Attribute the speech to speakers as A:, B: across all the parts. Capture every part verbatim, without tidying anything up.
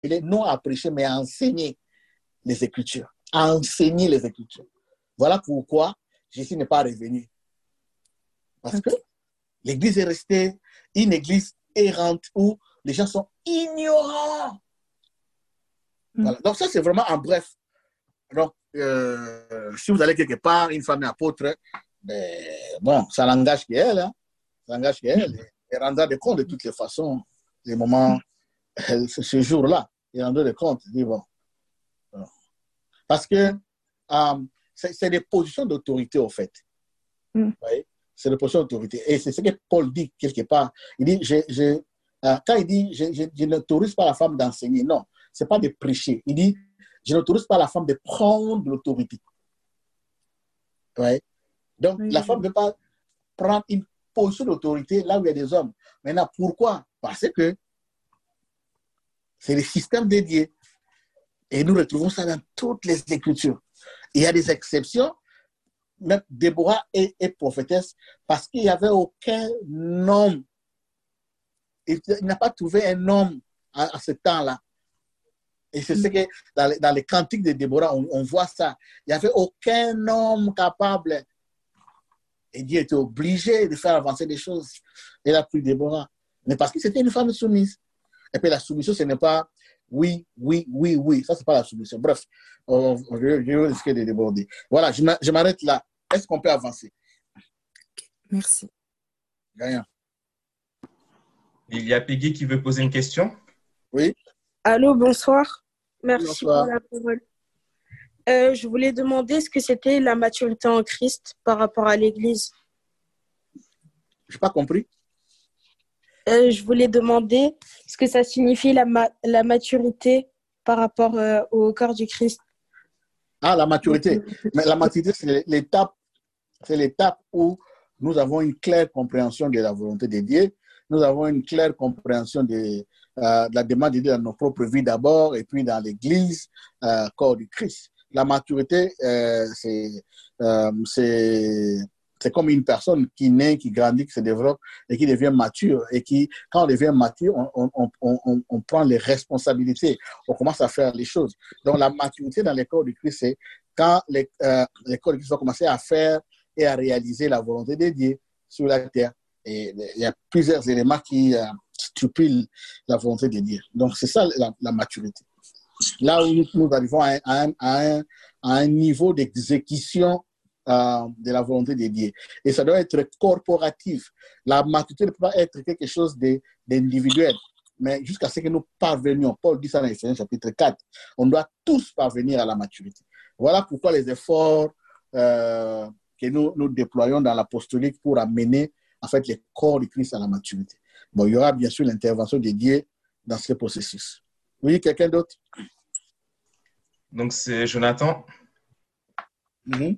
A: appelé non à prêcher, mais à enseigner les Écritures. À enseigner les Écritures. Voilà pourquoi Jésus n'est pas revenu. Parce que l'Église est restée une Église errante où les gens sont ignorants. Mm. Voilà. Donc ça, c'est vraiment en bref. Donc, euh, si vous allez quelque part, une femme est apôtre, ben, bon, ça n'engage qu'elle. Hein. Ça n'engage qu'elle. Elle rendra des comptes de toutes les façons. Les moments, ce jour-là, elle rendra des comptes. Elle dit, bon. Parce que euh, c'est des positions d'autorité, au fait. Mm. Oui? C'est des positions d'autorité. Et c'est ce que Paul dit quelque part. Il dit, je, je, euh, quand il dit, je, je, je n'autorise pas la femme d'enseigner, non, ce n'est pas de prêcher. Il dit, je n'autorise pas la femme de prendre l'autorité. Ouais. Donc, oui, la femme ne peut pas prendre une position d'autorité là où il y a des hommes. Maintenant, pourquoi? Parce que c'est le système dédié. Et nous retrouvons ça dans toutes les Écritures. Il y a des exceptions. Même Déborah est, est prophétesse parce qu'il n'y avait aucun homme. Il, il n'a pas trouvé un homme à, à ce temps-là. Et c'est ce que dans les, dans les cantiques de Déborah, on, on voit ça. Il n'y avait aucun homme capable. Et Dieu était obligé de faire avancer les choses. Il a pris Déborah. Mais parce que c'était une femme soumise. Et puis la soumission, ce n'est pas oui, oui, oui, oui. Ça, ce n'est pas la soumission. Bref, on, on, je vais risquer de déborder. Voilà, je m'arrête là. Est-ce qu'on peut avancer?
B: Merci.
A: Gagnant.
C: Il y a Peggy qui veut poser une question.
A: Oui.
B: Allô, bonsoir. Merci
A: bonsoir.
B: pour la parole. Euh, je voulais demander ce que c'était la maturité en Christ par rapport à l'Église.
A: Je n'ai pas compris.
B: Euh, je voulais demander ce que ça signifie la, ma la maturité par rapport euh, au corps du Christ.
A: Ah, la maturité. Mais la maturité, c'est l'étape, c'est l'étape où nous avons une claire compréhension de la volonté de Dieu. Nous avons une claire compréhension de, euh, de la demande de Dieu dans nos propres vies d'abord et puis dans l'Église, euh, corps du Christ. La maturité, euh, c'est euh, c'est comme une personne qui naît, qui grandit, qui se développe et qui devient mature. Et qui, quand on devient mature, on, on, on, on, on prend les responsabilités. On commence à faire les choses. Donc, la maturité dans les corps du Christ, c'est quand les, euh, les corps du Christ vont commencer à faire et à réaliser la volonté de Dieu sur la terre. Et il y a plusieurs éléments qui euh, stipulent la volonté de Dieu. Donc, c'est ça la, la maturité. Là où nous, nous arrivons à un, à un, à un niveau d'exécution euh, de la volonté de Dieu. Et ça doit être corporatif. La maturité ne peut pas être quelque chose d'individuel. Mais jusqu'à ce que nous parvenions, Paul dit ça dans Ephésiens chapitre quatre, on doit tous parvenir à la maturité. Voilà pourquoi les efforts euh, que nous, nous déployons dans l'apostolique pour amener en fait les corps du Christ à la maturité. Bon, il y aura bien sûr l'intervention de Dieu dans ce processus. Oui, quelqu'un d'autre?
C: Donc, c'est Jonathan.
A: Mm-hmm.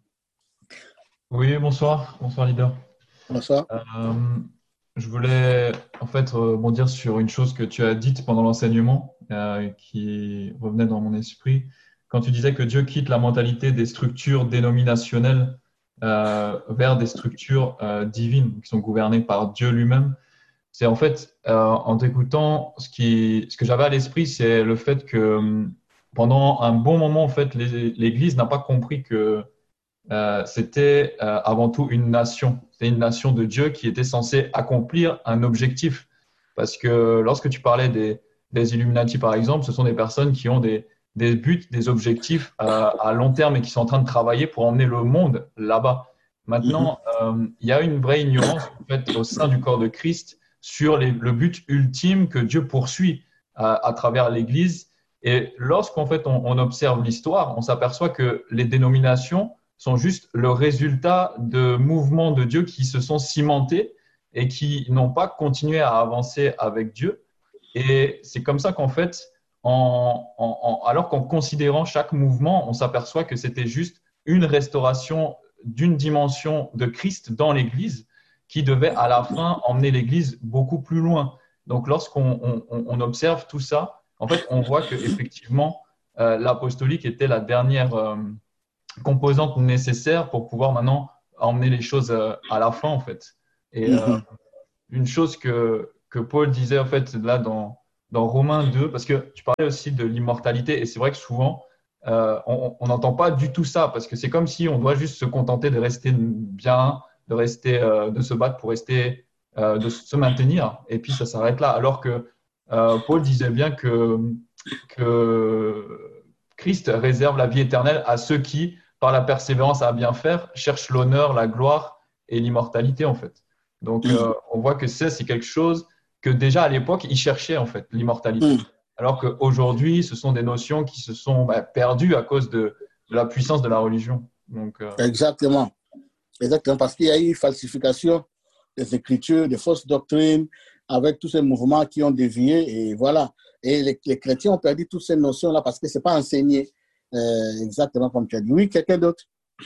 D: Oui, bonsoir. Bonsoir, leader.
A: Bonsoir.
D: Euh, je voulais en fait rebondir sur une chose que tu as dite pendant l'enseignement euh, qui revenait dans mon esprit. Quand tu disais que Dieu quitte la mentalité des structures dénominationnelles euh, vers des structures euh, divines qui sont gouvernées par Dieu lui-même. C'est en fait, euh, en t'écoutant, ce, qui, ce que j'avais à l'esprit, c'est le fait que pendant un bon moment, en fait, l'Église n'a pas compris que euh, c'était euh, avant tout une nation. C'était une nation de Dieu qui était censée accomplir un objectif. Parce que lorsque tu parlais des, des Illuminati, par exemple, ce sont des personnes qui ont des, des buts, des objectifs euh, à long terme et qui sont en train de travailler pour emmener le monde là-bas. Maintenant, euh, il y a une vraie ignorance en fait, au sein du corps de Christ sur les, le but ultime que Dieu poursuit à, à travers l'Église. Et lorsqu'en fait on, on observe l'histoire, on s'aperçoit que les dénominations sont juste le résultat de mouvements de Dieu qui se sont cimentés et qui n'ont pas continué à avancer avec Dieu. Et c'est comme ça qu'en fait, en, en, en, alors qu'en considérant chaque mouvement, on s'aperçoit que c'était juste une restauration d'une dimension de Christ dans l'Église qui devait à la fin emmener l'Église beaucoup plus loin. Donc lorsqu'on on, on observe tout ça, en fait, on voit qu'effectivement, euh, l'apostolique était la dernière euh, composante nécessaire pour pouvoir maintenant emmener les choses euh, à la fin, en fait. Et euh, une chose que, que Paul disait, en fait, là, dans, dans Romains deux, parce que tu parlais aussi de l'immortalité, et c'est vrai que souvent, euh, on n'entend pas du tout ça, parce que c'est comme si on doit juste se contenter de rester bien, de, rester, euh, de se battre pour rester, euh, de se maintenir, et puis ça s'arrête là. Alors que euh, Paul disait bien que, que Christ réserve la vie éternelle à ceux qui, par la persévérance à bien faire, cherchent l'honneur, la gloire et l'immortalité, en fait. Donc, euh, on voit que ça, c'est quelque chose que déjà à l'époque, ils cherchaient en fait l'immortalité.
A: Mm.
D: Alors qu'aujourd'hui, ce sont des notions qui se sont bah, perdues à cause de, de la puissance de la religion. Donc, euh...
A: Exactement. Exactement, parce qu'il y a eu falsification des Écritures, des fausses doctrines, avec tous ces mouvements qui ont dévié, et voilà. Et les, les chrétiens ont perdu toutes ces notions-là parce que ce n'est pas enseigné euh, exactement comme tu as dit. Oui, quelqu'un d'autre?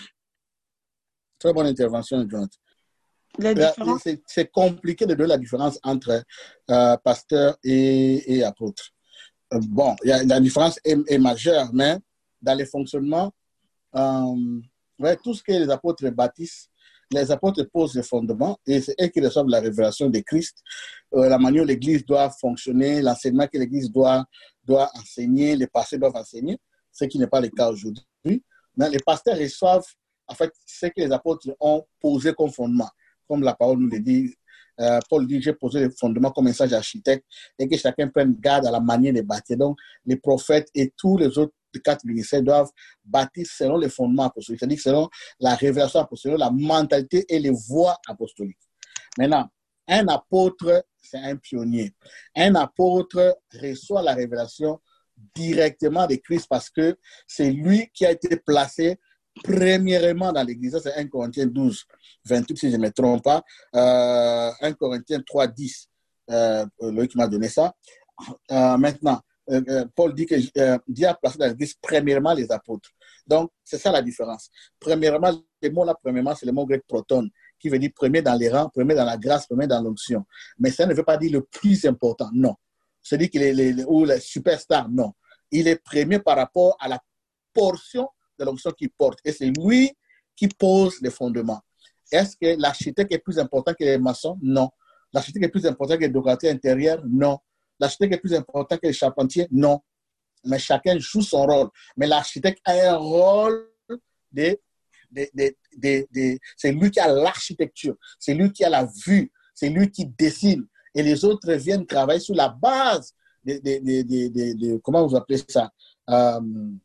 A: Très bonne intervention, Jonathan.
B: La différence?
A: C'est compliqué de donner la différence entre euh, pasteur et, et apôtre. Euh, bon, y a, la différence est, est majeure, mais dans les fonctionnements, euh, ouais, tout ce que les apôtres bâtissent, les apôtres posent les fondements et c'est eux qui reçoivent la révélation de Christ, euh, la manière dont l'Église doit fonctionner, l'enseignement que l'Église doit, doit enseigner, les pasteurs doivent enseigner, ce qui n'est pas le cas aujourd'hui. Mais les pasteurs reçoivent en fait ce que les apôtres ont posé comme fondement. Comme la parole nous le dit, euh, Paul dit, j'ai posé les fondements comme un sage architecte et que chacun prenne garde à la manière de bâtir. Donc, les prophètes et tous les autres quatre ministères doivent bâtir selon les fondements apostoliques, c'est-à-dire selon la révélation apostolique, la mentalité et les voies apostoliques. Maintenant, un apôtre, c'est un pionnier. Un apôtre reçoit la révélation directement de Christ parce que c'est lui qui a été placé premièrement dans l'Église. C'est un Corinthiens douze, vingt-huit, si je ne me trompe pas. Euh, un Corinthiens trois, dix, euh, Loïc m'a donné ça. Euh, maintenant, euh, Paul dit que euh, Dieu a placé dans l'Église premièrement les apôtres. Donc, c'est ça la différence. Premièrement, le mot là, premièrement, c'est le mot grec proton, qui veut dire premier dans les rangs, premier dans la grâce, premier dans l'onction. Mais ça ne veut pas dire le plus important, non. C'est-à-dire qu'il est les, les, ou le superstar, non. Il est premier par rapport à la portion de l'onction qu'il porte. Et c'est lui qui pose les fondements. Est-ce que l'architecte est plus important que les maçons? Non. L'architecte est plus important que les décorateurs intérieurs? Non. L'architecte est plus important que les charpentiers? Non. Mais chacun joue son rôle. Mais l'architecte a un rôle de, de, de, de, de c'est lui qui a l'architecture, c'est lui qui a la vue, c'est lui qui dessine. Et les autres viennent travailler sur la base de, de, de, de, de, de comment vous appelez ça? Euh,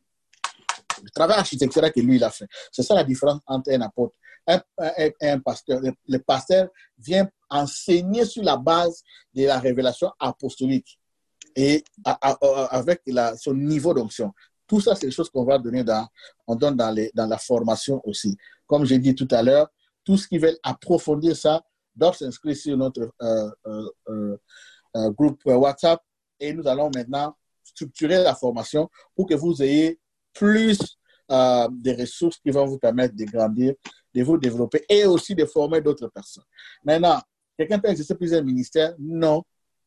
A: le travail architectural que lui, il a fait. C'est ça la différence entre un apôtre et un, un, un pasteur. Le, le pasteur vient enseigner sur la base de la révélation apostolique et à, à, à, avec la, son niveau d'onction. Tout ça, c'est des choses qu'on va donner dans, on donne dans, les, dans la formation aussi. Comme j'ai dit tout à l'heure, tous qui veulent approfondir ça doivent s'inscrire sur notre euh, euh, euh, euh, groupe WhatsApp et nous allons maintenant structurer la formation pour que vous ayez plus euh, de ressources qui vont vous permettre de grandir, de vous développer et aussi de former d'autres personnes. Maintenant, quelqu'un peut exercer plusieurs ministères? Non,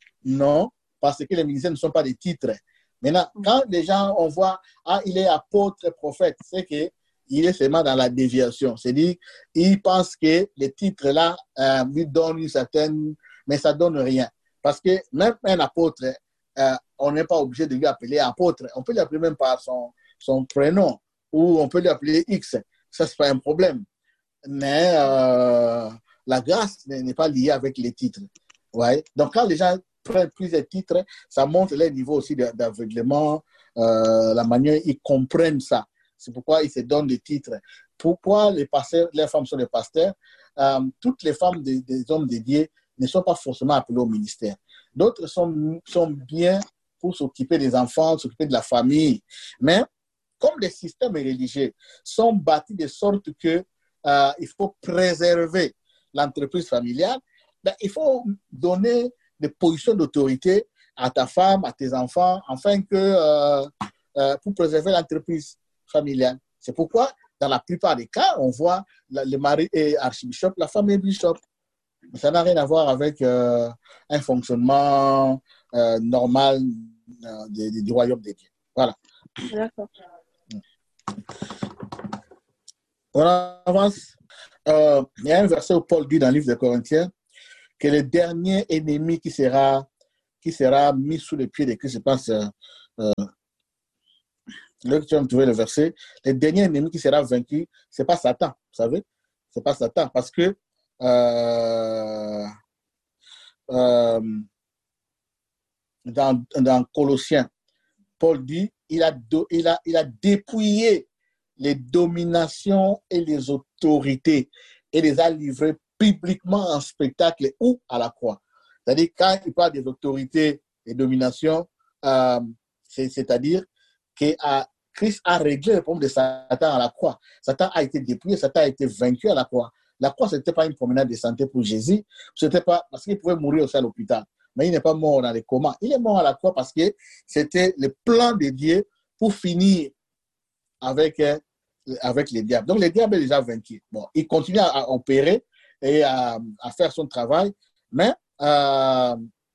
A: non, parce que les ministères ne sont pas des titres. Maintenant, quand les gens, on voit, ah, il est apôtre, prophète, c'est qu'il est seulement dans la déviation. C'est-à-dire, il pense que les titres-là euh, lui donnent une certaine, mais ça ne donne rien. Parce que même un apôtre, euh, on n'est pas obligé de lui appeler apôtre. On peut l'appeler même par son son prénom, ou on peut l'appeler X. Ça, ce n'est pas un problème. Mais euh, la grâce n'est pas liée avec les titres. Ouais. Donc, quand les gens prennent plusieurs titres, ça montre leur niveau aussi d'aveuglement, euh, la manière dont ils comprennent ça. C'est pourquoi ils se donnent des titres. Pourquoi les pasteurs, les femmes sont des pasteurs? Euh, toutes les femmes des, des hommes dédiés ne sont pas forcément appelées au ministère. D'autres sont, sont bien pour s'occuper des enfants, s'occuper de la famille. Mais comme les systèmes religieux sont bâtis de sorte que euh, il faut préserver l'entreprise familiale, ben, il faut donner des positions d'autorité à ta femme, à tes enfants, afin que euh, euh, pour préserver l'entreprise familiale. C'est pourquoi, dans la plupart des cas, on voit la, le mari est archibishop, la femme est bishop. Ça n'a rien à voir avec euh, un fonctionnement euh, normal euh, du, du royaume des dieux. Voilà.
B: D'accord.
A: On avance. Euh, il y a un verset où Paul dit dans le livre de Corinthiens que le dernier ennemi qui sera qui sera mis sous les pieds de Christ. Je pense, euh, euh, là que tu vas me trouver le verset, le dernier ennemi qui sera vaincu, ce n'est pas Satan, vous savez, ce n'est pas Satan, parce que euh, euh, dans, dans Colossiens, Paul dit, il a, il, a, il a dépouillé les dominations et les autorités et les a livrées publiquement en spectacle ou à la croix. C'est-à-dire, quand il parle des autorités et dominations, euh, c'est-à-dire que euh, Christ a réglé le problème de Satan à la croix. Satan a été dépouillé, Satan a été vaincu à la croix. La croix, ce n'était pas une promenade de santé pour Jésus, c'était pas parce qu'il pouvait mourir aussi à l'hôpital. Mais il n'est pas mort dans les comas. Il est mort à la croix parce que c'était le plan de Dieu pour finir avec, euh, avec les diables. Donc, les diables est déjà vaincu. Bon, il continue à, à opérer et à, à faire son travail, mais euh,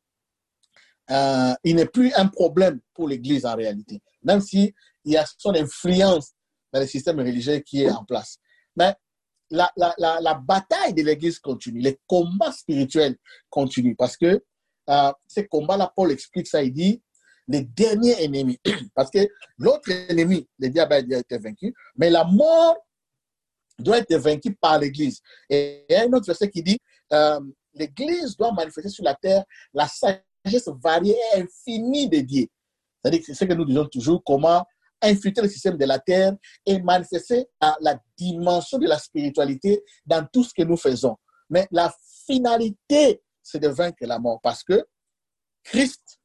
A: euh, il n'est plus un problème pour l'Église en réalité, même s'il y a son influence dans le système religieux qui est en place. Mais la, la, la, la bataille de l'Église continue, les combats spirituels continuent, parce que euh, ces combats-là, Paul explique ça, il dit, les derniers ennemis, parce que l'autre ennemi, le diable a été vaincu, mais la mort doit être vaincue par l'Église. Et il y a un autre verset qui dit, euh, l'Église doit manifester sur la terre la sagesse variée et infinie de Dieu. C'est-à-dire que c'est ce que nous disons toujours, comment infiltrer le système de la terre et manifester la, la dimension de la spiritualité dans tout ce que nous faisons. Mais la finalité, c'est de vaincre la mort, parce que Christ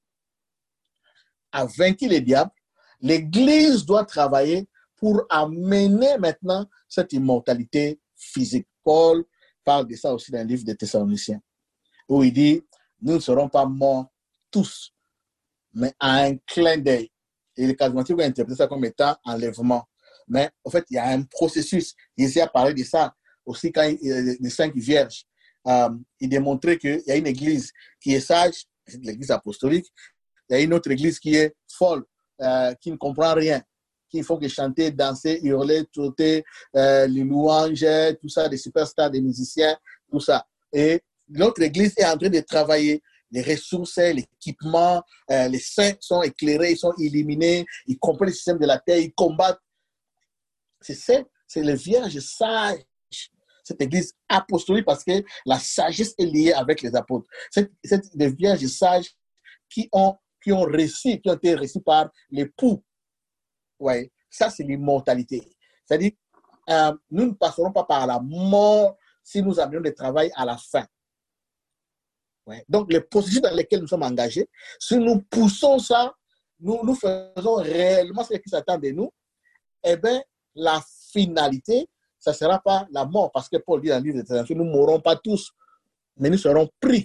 A: a vaincu les diables. L'Église doit travailler pour amener maintenant cette immortalité physique. Paul parle de ça aussi dans le livre des Thessaloniciens, où il dit, nous ne serons pas morts tous, mais à un clin d'œil. Et les charismatiques vont interpréter ça comme étant enlèvement. Mais en fait, il y a un processus. Jésus a parlé de ça aussi quand il, les cinq vierges. Euh, il démontrait qu'il y a une église qui est sage, l'église apostolique. Il y a une autre église qui est folle, euh, qui ne comprend rien, qui font que chanter, danser, hurler, trotter, euh, les louanges, tout ça, des superstars, des musiciens, tout ça. Et l'autre église est en train de travailler. Les ressources, l'équipement, euh, les saints sont éclairés, ils sont illuminés, ils comprennent le système de la terre, ils combattent. C'est ça, c'est les vierges sages. Cette église apostolique, parce que la sagesse est liée avec les apôtres. C'est des vierges sages qui ont, qui ont réussi, qui ont été réussis par l'époux. Ouais, ça, c'est l'immortalité. C'est-à-dire, euh, nous ne passerons pas par la mort si nous amenons le travail à la fin. Ouais. Donc, les processus dans lesquels nous sommes engagés, si nous poussons ça, nous, nous faisons réellement ce qui s'attend de nous, eh bien, la finalité, ça ne sera pas la mort, parce que Paul dit dans le livre de Thessaloniciens, nous ne mourrons pas tous, mais nous serons pris.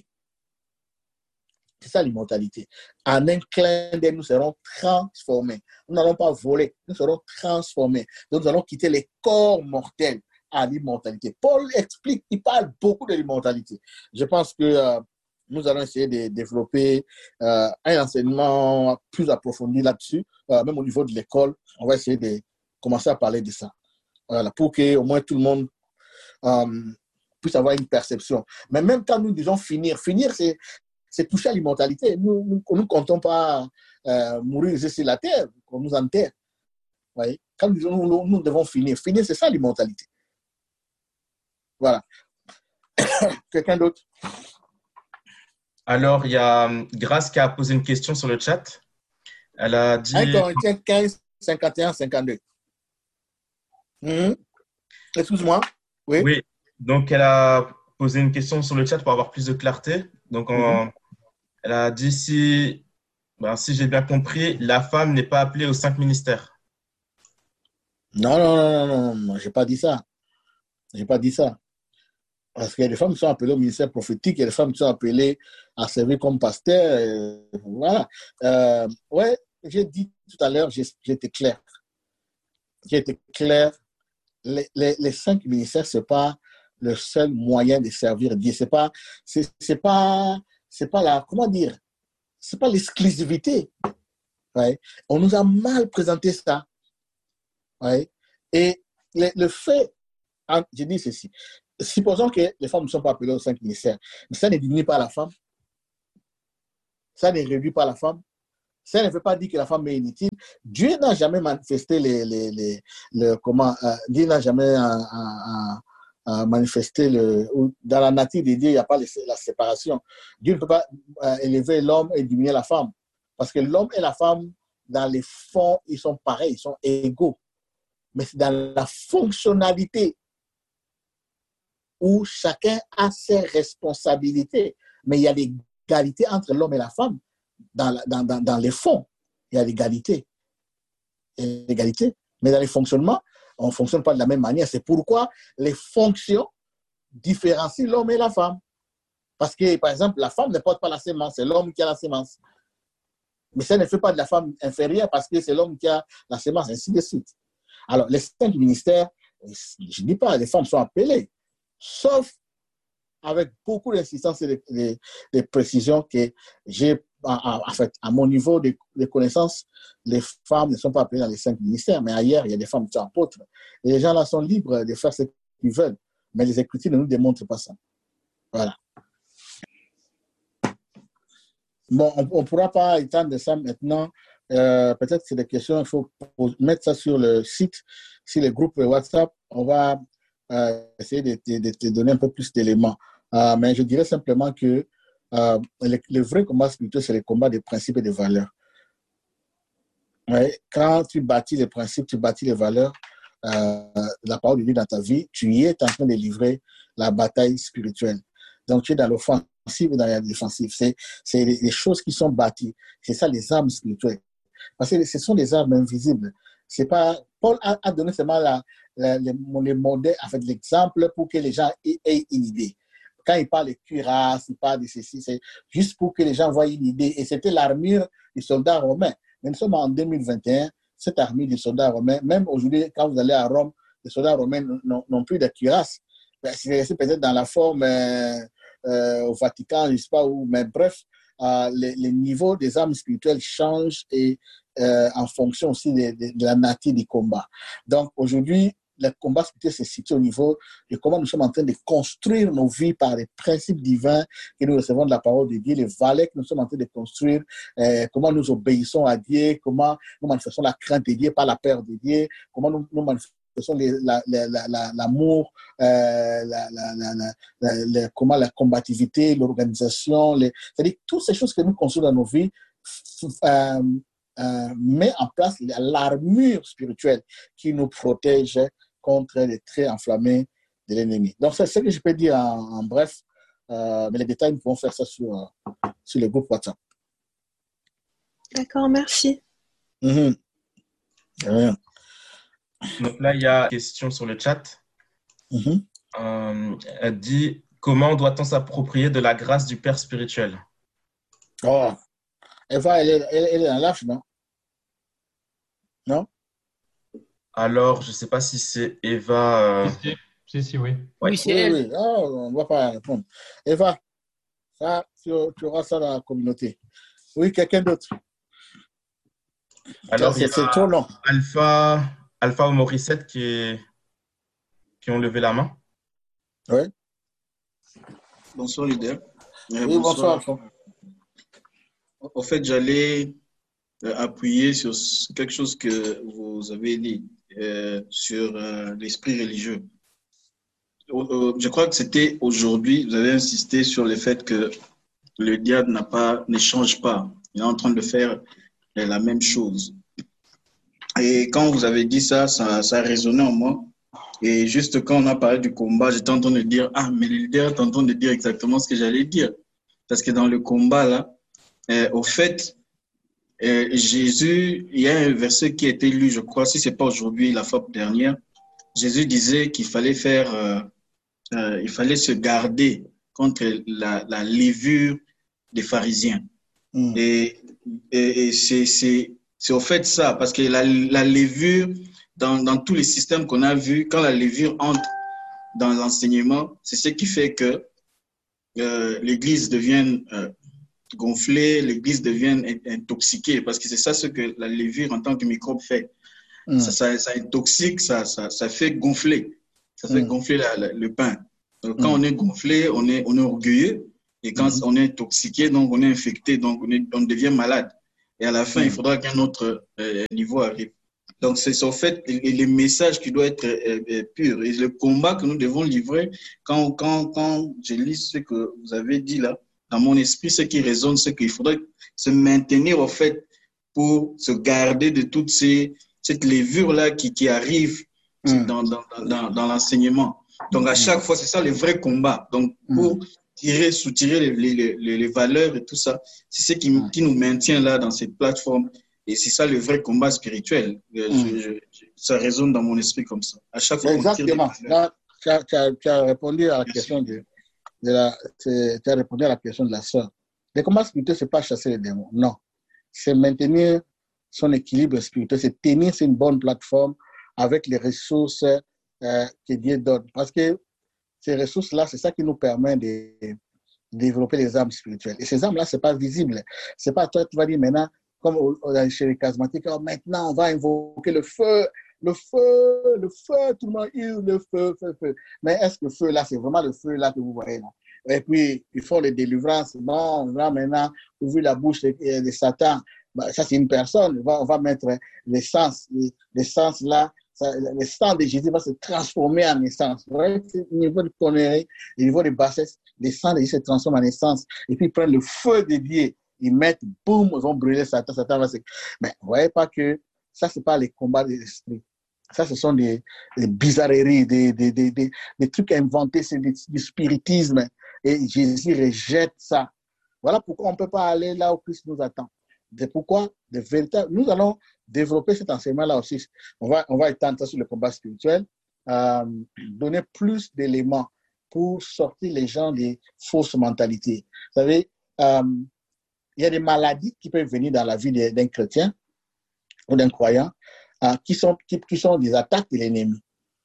A: C'est ça l'immortalité. En un clin d'œil, nous serons transformés. Nous n'allons pas voler, nous serons transformés. Donc, nous allons quitter les corps mortels à l'immortalité. Paul explique, il parle beaucoup de l'immortalité. Je pense que euh, nous allons essayer de développer euh, un enseignement plus approfondi là-dessus, euh, même au niveau de l'école. On va essayer de commencer à parler de ça. Voilà, pour que au moins tout le monde euh, puisse avoir une perception. Mais même quand nous disons finir, finir, c'est, c'est toucher à l'immortalité. Nous ne comptons pas euh, mourir ici sur la terre, qu'on nous enterre. Voyez? Quand nous disons nous, nous devons finir, finir, c'est ça l'immortalité. Voilà. Quelqu'un d'autre?
C: Alors, il y a Grace qui a posé une question sur le chat. Elle a dit...
A: un Corinthiens quinze, cinquante et un, cinquante-deux. Mmh. Excuse-moi. Oui.
C: Oui. Donc, elle a posé une question sur le chat pour avoir plus de clarté. Donc, on, mmh. elle a dit si, ben, si j'ai bien compris, la femme n'est pas appelée aux cinq ministères.
A: Non, non, non, non, non, je n'ai pas dit ça. Je n'ai pas dit ça. Parce qu'il y a des femmes qui sont appelées au ministère prophétique, il y a des femmes qui sont appelées à servir comme pasteur. Euh, voilà. Euh, ouais, j'ai dit tout à l'heure, j'ai été clair. J'ai été clair. Les, les, les cinq ministères, ce n'est pas le seul moyen de servir Dieu. Ce n'est pas, c'est, c'est pas, c'est pas la, comment dire, c'est pas l'exclusivité. Ouais. On nous a mal présenté ça. Ouais. Et le, le fait, je dis ceci, supposons que les femmes ne sont pas appelées aux cinq ministères, mais ça ne diminue pas la femme. ça ne réduit pas la femme. Ça ne veut pas dire que la femme est inutile. Dieu n'a jamais manifesté les, les, les, les comment, euh, Dieu n'a jamais euh, euh, euh, manifesté le, dans la nature de Dieu, il n'y a pas les, la séparation. Dieu ne peut pas euh, élever l'homme et diminuer la femme. Parce que l'homme et la femme, dans les fonds, ils sont pareils, ils sont égaux. Mais c'est dans la fonctionnalité où chacun a ses responsabilités. Mais il y a l'égalité entre l'homme et la femme. Dans, dans, dans, dans les fonds, il y a l'égalité. l'égalité. Mais dans les fonctionnements, on ne fonctionne pas de la même manière. C'est pourquoi les fonctions différencient l'homme et la femme. Parce que, par exemple, la femme ne porte pas la sémence, c'est l'homme qui a la sémence. Mais ça ne fait pas de la femme inférieure parce que c'est l'homme qui a la sémence, ainsi de suite. Alors, les cinq ministères, je ne dis pas, les femmes sont appelées, sauf avec beaucoup d'insistance et de, de, de précision que j'ai, en, en fait, à mon niveau de, de connaissances, les femmes ne sont pas appelées dans les cinq ministères, mais ailleurs, il y a des femmes qui sont apôtres. Et les gens là sont libres de faire ce qu'ils veulent, mais les Écritures ne nous démontrent pas ça. Voilà. Bon, on ne pourra pas étendre ça maintenant. Euh, peut-être que c'est des questions, il faut mettre ça sur le site, sur les groupes WhatsApp. On va euh, essayer de te donner un peu plus d'éléments. Euh, mais je dirais simplement que euh, le, le vrai combat spirituel, c'est le combat des principes et des valeurs. Ouais, quand tu bâtis les principes, tu bâtis les valeurs, euh, la parole de Dieu dans ta vie, tu y es en train de livrer la bataille spirituelle. Donc, tu es dans l'offensive et dans la défensive. C'est, c'est les, les choses qui sont bâties. C'est ça, les armes spirituelles. Parce que ce sont des armes invisibles. C'est pas, Paul a, a donné seulement la, la, les, les modèles, en fait, l'exemple pour que les gens aient, aient une idée. Quand il parle de cuirasse, il parle de ceci, c'est juste pour que les gens voient une idée. Et c'était l'armure du soldat romain. Mais nous sommes en deux mille vingt et un, cette armure du soldat romain, même aujourd'hui, quand vous allez à Rome, les soldats romains n'ont plus de cuirasse. C'est peut-être dans la forme euh, euh, au Vatican, je ne sais pas où, mais bref, euh, les, les niveaux des armes spirituelles changent et euh, en fonction aussi de, de, de la nature du combat. Donc aujourd'hui, le combat spirituel se situe au niveau de comment nous sommes en train de construire nos vies par les principes divins que nous recevons de la parole de Dieu, les valeurs que nous sommes en train de construire, euh, comment nous obéissons à Dieu, comment nous manifestons la crainte de Dieu par la peur de Dieu, comment nous, nous manifestons l'amour, la, la, la, euh, la, la, la, la, la, comment la combativité, l'organisation, les, c'est-à-dire toutes ces choses que nous construisons dans nos vies euh, euh, met en place l'armure spirituelle qui nous protège contre les traits enflammés de l'ennemi. Donc, c'est ce que je peux dire en, en bref, euh, mais les détails, nous pouvons faire ça sur, euh, sur le groupe WhatsApp.
B: D'accord, merci.
A: Mm-hmm. Rien.
C: Donc là, il y a une question sur le chat.
A: Mm-hmm.
C: Euh, elle dit, comment doit-on s'approprier de la grâce du Père spirituel?
A: Oh, Eva, elle est, elle, elle est dans l'âge, non? Non?
C: Alors, je ne sais pas si c'est Eva. Euh...
D: Si, si, si, si, oui.
C: Ouais.
E: Oui, c'est
A: Oui,
E: elle.
A: oui. Oh, on ne va pas répondre. Eva, ça, tu, tu auras ça dans la communauté. Oui, quelqu'un d'autre?
C: Alors,
A: c'est,
C: il y
A: c'est
C: a
A: trop long.
C: Alpha, Alpha ou Morissette qui, est... qui ont levé la main.
A: Oui.
F: Bonsoir, leader. Euh,
A: Oui, bonsoir. bonsoir.
F: En fait, j'allais euh, appuyer sur quelque chose que vous avez dit euh, sur euh, l'esprit religieux. Euh, je crois que c'était aujourd'hui, vous avez insisté sur le fait que le diable n'a pas, ne change pas. Il est en train de faire euh, la même chose. Et quand vous avez dit ça, ça, ça a résonné en moi. Et juste quand on a parlé du combat, j'étais en train de dire, ah, mais le leader est en train de dire exactement ce que j'allais dire. Parce que dans le combat, là, euh, au fait, euh, Jésus, il y a un verset qui a été lu, je crois, si ce n'est pas aujourd'hui, la fois dernière, Jésus disait qu'il fallait faire, euh, euh, il fallait se garder contre la, la levure des pharisiens. Mm. Et, et, et c'est, c'est, c'est au fait ça, parce que la, la levure, dans, dans tous les systèmes qu'on a vus, quand la levure entre dans l'enseignement, c'est ce qui fait que euh, l'Église devient euh, gonflée, l'Église devient intoxiquée, parce que c'est ça ce que la levure en tant que microbe fait. Mm. Ça, ça, ça intoxique, ça, ça, ça fait gonfler, ça fait mm. gonfler la, la, le pain. Donc, quand mm. on est gonflé, on est, on est orgueilleux, Et quand mm-hmm. on est intoxiqué, donc on est infecté, donc on, est, on devient malade. Et à la fin, mm-hmm. il faudra qu'un autre euh, niveau arrive. Donc, c'est en fait le message qui doit être euh, pur. Et le combat que nous devons livrer, quand, quand, quand je lis ce que vous avez dit là, dans mon esprit, ce qui résonne, c'est qu'il faudrait se maintenir, en fait, pour se garder de toute ces, cette levure-là qui, qui arrive mm. dans, dans, dans, dans l'enseignement. Donc, à chaque fois, c'est ça le vrai combat. Donc, pour tirer, soutirer les, les, les, les valeurs et tout ça, c'est ce qui, qui nous maintient là dans cette plateforme. Et c'est ça le vrai combat spirituel. Mm. Je, je, je, ça résonne dans mon esprit comme ça. À chaque fois,
A: exactement. Là, tu, as, tu, as, tu as répondu à la Merci. question de, de la, tu as répondu à la question de la sœur. Le combat spirituel, c'est pas chasser les démons. Non. C'est maintenir son équilibre spirituel. C'est tenir sur une bonne plateforme avec les ressources euh, que Dieu donne. Parce que ces ressources-là, c'est ça qui nous permet de, de développer les âmes spirituelles. Et ces âmes-là, c'est pas visible. C'est pas toi, tu vas dire maintenant, comme chez les charismatiques, oh, maintenant on va invoquer le feu, le feu, le feu, tout le monde hurle le feu, feu, feu. Mais est-ce que le feu là, c'est vraiment le feu là que vous voyez là? Et puis, ils font les délivrances. Non, là maintenant, ouvrir la bouche de, de Satan, bah, ça c'est une personne. On va, on va mettre l'essence, l'essence là, ça, le sang de Jésus va se transformer en essence. Vous voyez, au niveau de conneries, au niveau de bassesse, le sang de Jésus se transforme en essence. Et puis, ils prennent le feu de Dieu. Ils mettent, boum, ils vont brûler Satan, Satan va se... Mais vous ne voyez pas que ça, ce n'est pas les combats de l'esprit. Ça, ce sont des, des bizarreries, des, des, des, des, des trucs inventés, c'est des, du spiritisme. Et Jésus rejette ça. Voilà pourquoi on ne peut pas aller là où Christ nous attend. C'est pourquoi, de véritable... nous allons développer cet enseignement-là aussi. On va, on va étendre ça sur le combat spirituel, euh, donner plus d'éléments pour sortir les gens des fausses mentalités. Vous savez, euh, il y a des maladies qui peuvent venir dans la vie d'un chrétien ou d'un croyant euh, qui, sont, qui, qui sont des attaques de l'ennemi.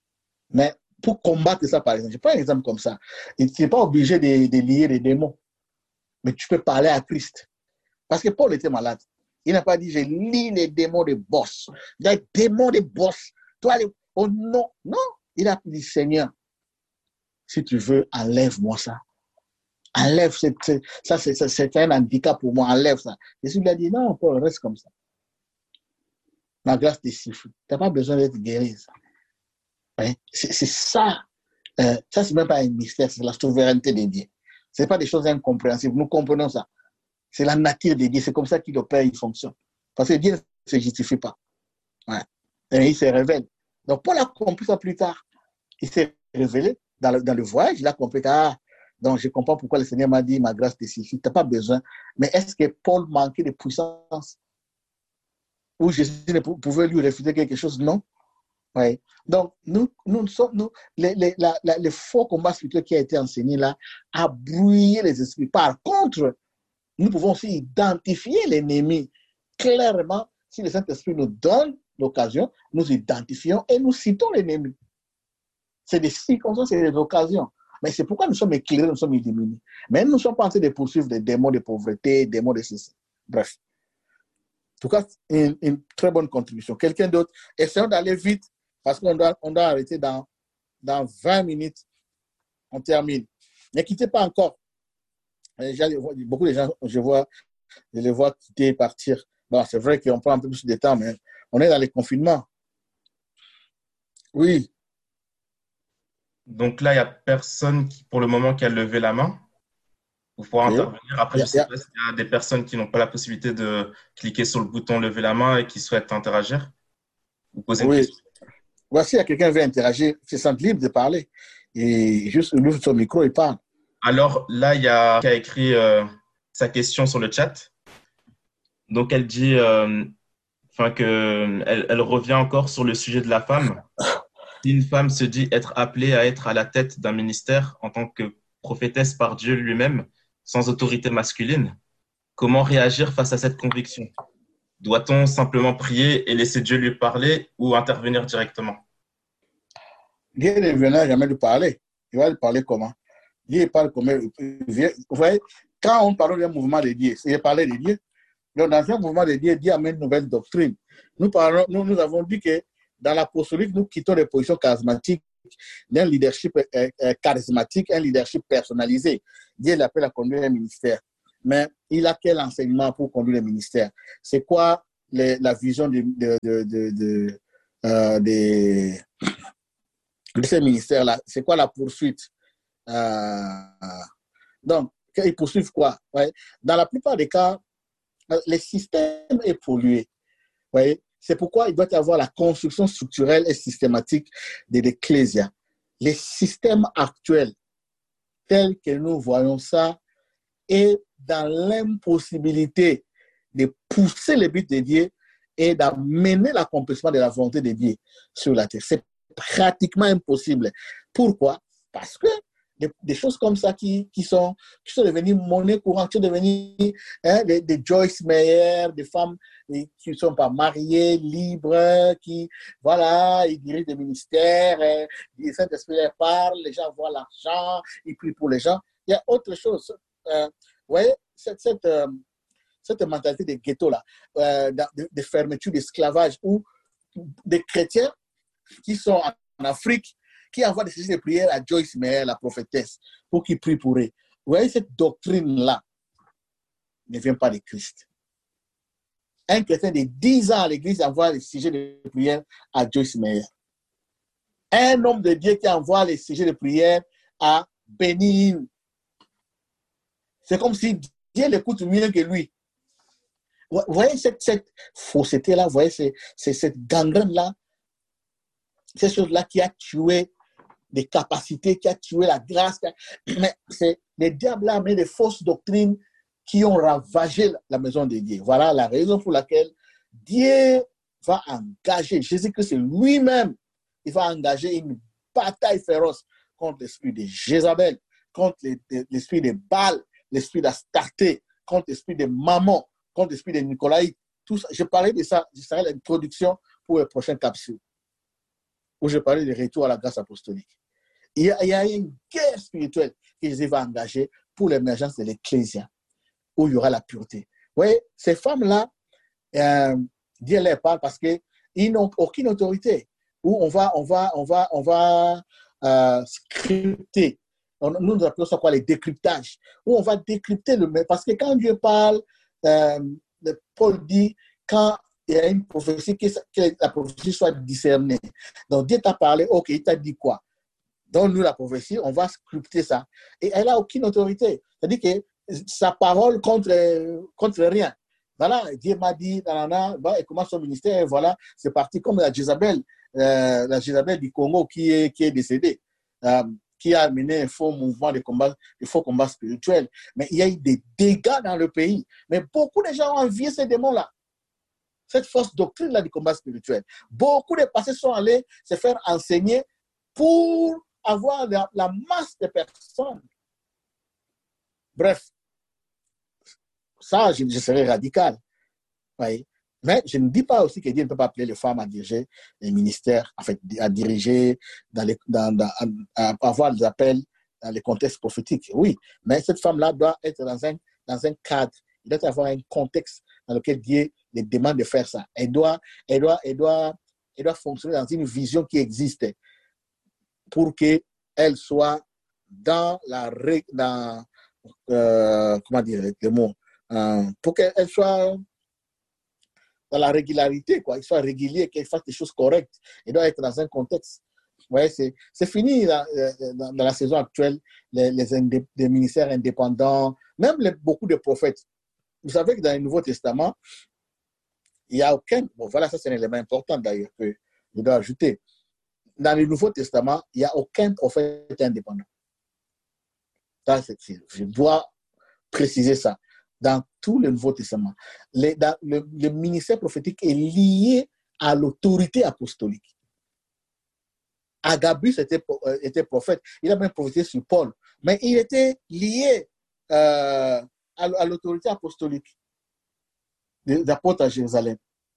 A: Mais pour combattre ça, par exemple, je prends un exemple comme ça. Tu n'es pas obligé de, de lier les démons, mais tu peux parler à Christ. Parce que Paul était malade. Il n'a pas dit, je lis les démons de boss. Les démons de boss. Toi, les... oh non, non. Il a dit, Seigneur, si tu veux, enlève-moi ça. Enlève, c'est, c'est, ça c'est, c'est un handicap pour moi, enlève ça. Jésus lui a dit, non, Paul, reste comme ça. Ma grâce te suffit. Tu n'as pas besoin d'être guéri. Hein? C'est, c'est ça. Euh, ça, c'est même pas un mystère, c'est la souveraineté de Dieu. Ce n'est pas des choses incompréhensibles. Nous comprenons ça. C'est la nature de Dieu. C'est comme ça qu'il opère, il fonctionne. Parce que Dieu ne se justifie pas. Ouais. Et il se révèle. Donc, Paul a compris ça plus tard. Il s'est révélé dans le, dans le voyage. Il a compris que, ah, donc, je comprends pourquoi le Seigneur m'a dit, ma grâce te suffit. Tu n'as pas besoin. Mais est-ce que Paul manquait de puissance? Ou Jésus ne pouvait lui refuser quelque chose? Non. Oui. Donc, nous, nous sommes, nous, les, les, la, la, le faux combat spirituel qui a été enseigné là a brouillé les esprits. Par contre, nous pouvons aussi identifier l'ennemi clairement. Si le Saint-Esprit nous donne l'occasion, nous identifions et nous citons l'ennemi. C'est des circonstances, c'est des occasions. Mais c'est pourquoi nous sommes éclairés, nous sommes illuminés. Mais nous ne sommes pas en train de poursuivre des démons de pauvreté, des démons de ceci. Bref. En tout cas, une, une très bonne contribution. Quelqu'un d'autre? Essayons d'aller vite parce qu'on doit, on doit arrêter dans, dans vingt minutes. On termine. Ne quittez pas encore. Beaucoup de gens, je, vois, je les vois quitter et partir. Bon, c'est vrai qu'on prend un peu plus de temps, mais on est dans les confinements. Oui.
C: Donc là, il n'y a personne qui, pour le moment qui a levé la main. Vous pourrez okay. intervenir. Après, je ne sais pas s'il y a des personnes qui n'ont pas la possibilité de cliquer sur le bouton lever la main et qui souhaitent interagir. Vous posez une
A: oui.
C: question.
A: Voici, il y a quelqu'un qui veut interagir, se sent libre de parler. Et juste ouvre son micro et parle.
C: Alors là, il y a qui a écrit euh, sa question sur le chat. Donc, elle dit euh, enfin, que elle, elle revient encore sur le sujet de la femme. Si une femme se dit être appelée à être à la tête d'un ministère en tant que prophétesse par Dieu lui-même, sans autorité masculine, comment réagir face à cette conviction? Doit-on simplement prier et laisser Dieu lui parler ou intervenir directement?
A: Dieu ne viendra jamais lui parler. Il va lui parler comment? Dieu parle comme... Vous voyez, quand on parle d'un mouvement de Dieu, c'est parler de Dieu. Donc, dans un mouvement de Dieu, Dieu amène une nouvelle doctrine. Nous, parlons, nous, nous avons dit que dans l'apostolique, nous quittons les positions charismatiques d'un leadership euh, euh, charismatique, un leadership personnalisé. Dieu l'appelle à conduire un ministère. Mais il a quel enseignement pour conduire le ministère? C'est quoi les, la vision de, de, de, de, de, euh, de, de ces ministères-là? C'est quoi la poursuite? euh, Donc, ils poursuivent quoi? Ouais. Dans la plupart des cas, le système est pollué. Ouais. C'est pourquoi il doit y avoir la construction structurelle et systématique de l'ecclésia. Les systèmes actuels, tels que nous voyons ça, est dans l'impossibilité de pousser les buts de Dieu et d'amener l'accomplissement de la volonté de Dieu sur la terre. C'est pratiquement impossible. Pourquoi? Parce que des, des choses comme ça qui, qui, sont, qui sont devenues monnaie courante, qui sont devenues hein, des, des Joyce Meyer, des femmes qui ne sont pas mariées, libres, qui, voilà, ils dirigent des ministères, le Saint-Esprit leur parle, les gens voient l'argent, ils prient pour les gens. Il y a autre chose. Euh, vous voyez, cette, cette, euh, cette mentalité de ghetto-là, euh, de, de fermeture, d'esclavage, où des chrétiens qui sont en Afrique, qui envoient des sessions de prière à Joyce Meyer, la prophétesse, pour qu'ils prient pour eux. Vous voyez, cette doctrine-là ne vient pas de Christ. Un chrétien de dix ans à l'église envoie les sujets de prière à Joyce Meyer. Un homme de Dieu qui envoie les sujets de prière à Bénin. C'est comme si Dieu l'écoute mieux que lui. Vous voyez cette, cette fausseté-là, vous voyez c'est, c'est cette gangrène-là, cette chose-là qui a tué des capacités, qui a tué la grâce. Mais c'est les diables là, mais des fausses doctrines qui ont ravagé la maison de Dieu. Voilà la raison pour laquelle Dieu va engager, Jésus-Christ lui-même, il va engager une bataille féroce contre l'esprit de Jézabel, contre l'esprit de Baal, l'esprit d'Astarté, contre l'esprit de Mammon, contre l'esprit de Nicolaï. Tout ça, je parlais de ça, je serai l'introduction pour les prochaines capsules, où je parlais du retour à la grâce apostolique. Il y a, il y a une guerre spirituelle que Jésus va engager pour l'émergence de l'Ecclésia, où il y aura la pureté. Vous voyez, ces femmes-là, euh, Dieu leur parle parce qu'ils n'ont aucune autorité. Où on va, on va, on va, on va euh, scripter. On, nous, nous appelons ça quoi, les décryptages. Où on va décrypter le même. Parce que quand Dieu parle, euh, Paul dit, quand il y a une prophétie, que, que la prophétie soit discernée. Donc Dieu t'a parlé, ok, il t'a dit quoi? Donne-nous la prophétie, on va scripter ça. Et elle n'a aucune autorité. C'est-à-dire que sa parole contre, contre rien. Voilà, Dieu m'a dit, nanana, bah, elle commence son ministère, et voilà, c'est parti comme la Jézabel, euh, la Jézabel du Congo qui est, qui est décédée, euh, qui a mené un faux mouvement de combat, de faux combats spirituels. Mais il y a eu des dégâts dans le pays. Mais beaucoup de gens ont envié ces démons-là. Cette fausse doctrine-là du combat spirituel. Beaucoup de pasteurs sont allés se faire enseigner pour avoir la, la masse de personnes. Bref, ça, je, je serais radical. Oui. Mais je ne dis pas aussi que Dieu ne peut pas appeler les femmes à diriger les ministères, en fait, à diriger, dans les, dans, dans, à, à avoir des appels dans les contextes prophétiques. Oui, mais cette femme-là doit être dans un, dans un cadre, il doit y avoir un contexte dans lequel Dieu les demande de faire ça. Elle doit, elle doit, elle doit, elle doit fonctionner dans une vision qui existe pour qu'elle soit dans la, dans, euh, comment dire le mot, euh, pour qu'elle soit dans la régularité, quoi. Il soit régulier, qu'il fasse des choses correctes. Il doit être dans un contexte. Ouais, c'est, c'est fini là, dans, dans la saison actuelle, les, les, indé, les ministères indépendants, même les, beaucoup de prophètes. Vous savez que dans le Nouveau Testament, il n'y a aucun... Bon, voilà, ça c'est un élément important d'ailleurs que je dois ajouter. Dans le Nouveau Testament, il n'y a aucun prophète indépendant. Ça, c'est, je dois préciser ça. Dans tout le Nouveau Testament, les, dans, le, le ministère prophétique est lié à l'autorité apostolique. Agabus était, était prophète, il a même prophétisé sur Paul, mais il était lié euh, à, à l'autorité apostolique des apôtres à Jérusalem.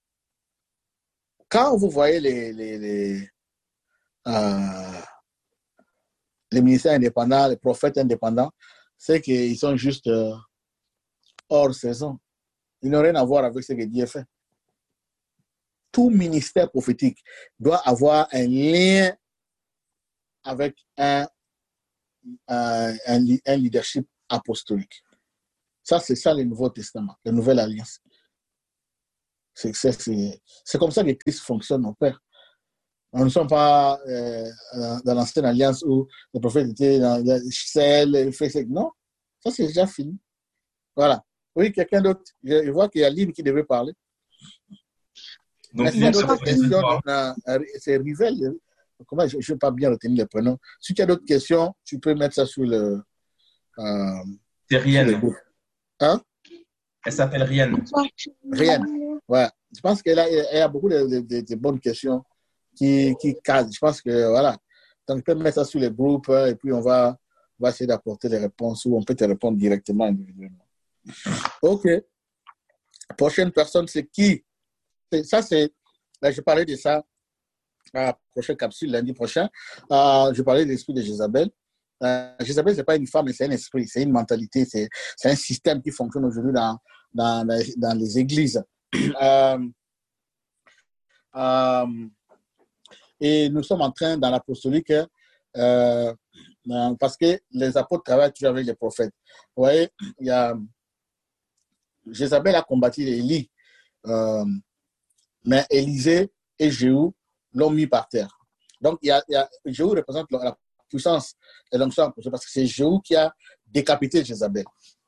A: Quand vous voyez les, les, les, euh, les ministères indépendants, les prophètes indépendants, c'est qu'ils sont juste euh, hors saison. Ils n'ont rien à voir avec ce que Dieu fait. Tout ministère prophétique doit avoir un lien avec un, un, un, un leadership apostolique. Ça, c'est ça le Nouveau Testament, la Nouvelle Alliance. C'est, c'est, c'est, c'est comme ça que Christ fonctionne, mon Père. Nous ne sommes pas euh, dans l'ancienne alliance où le prophète était dans Celle, fait non, ça c'est déjà fini. Voilà. Oui, quelqu'un d'autre. Je vois qu'il y a Lynn qui devait parler.
C: Donc,
A: Mais
C: Lynn,
A: si d'autres questions, c'est Rivel. Comment je ne vais pas bien retenir les prénoms. Si tu as d'autres questions, tu peux mettre ça sur le. Euh,
C: c'est Rienne.
A: Hein?
C: Elle s'appelle Rienne.
A: Rienne. Ouais. Je pense qu'elle a, elle a beaucoup de, de, de bonnes questions qui, qui cadrent. Je pense que, voilà. Donc, tu peux mettre ça sur les groupes et puis on va, on va essayer d'apporter les réponses ou on peut te répondre directement individuellement. OK. La prochaine personne, c'est qui? Ça, c'est. Là, je parlais de ça à la prochaine capsule, lundi prochain. Euh, je parlais de l'esprit de Jézabel. Euh, Jézabel, ce n'est pas une femme, mais c'est un esprit, c'est une mentalité, c'est, c'est un système qui fonctionne aujourd'hui dans, dans, dans les églises. Euh, euh, et nous sommes en train, dans l'apostolique, euh, parce que les apôtres travaillent toujours avec les prophètes. Vous voyez, il y a. Jézabel a combattu Élie, euh, mais Élisée et Jéhu l'ont mis par terre. Donc, il y a, il y a, Jéhu représente la puissance et l'onction parce que c'est Jéhu qui a décapité Jézabel.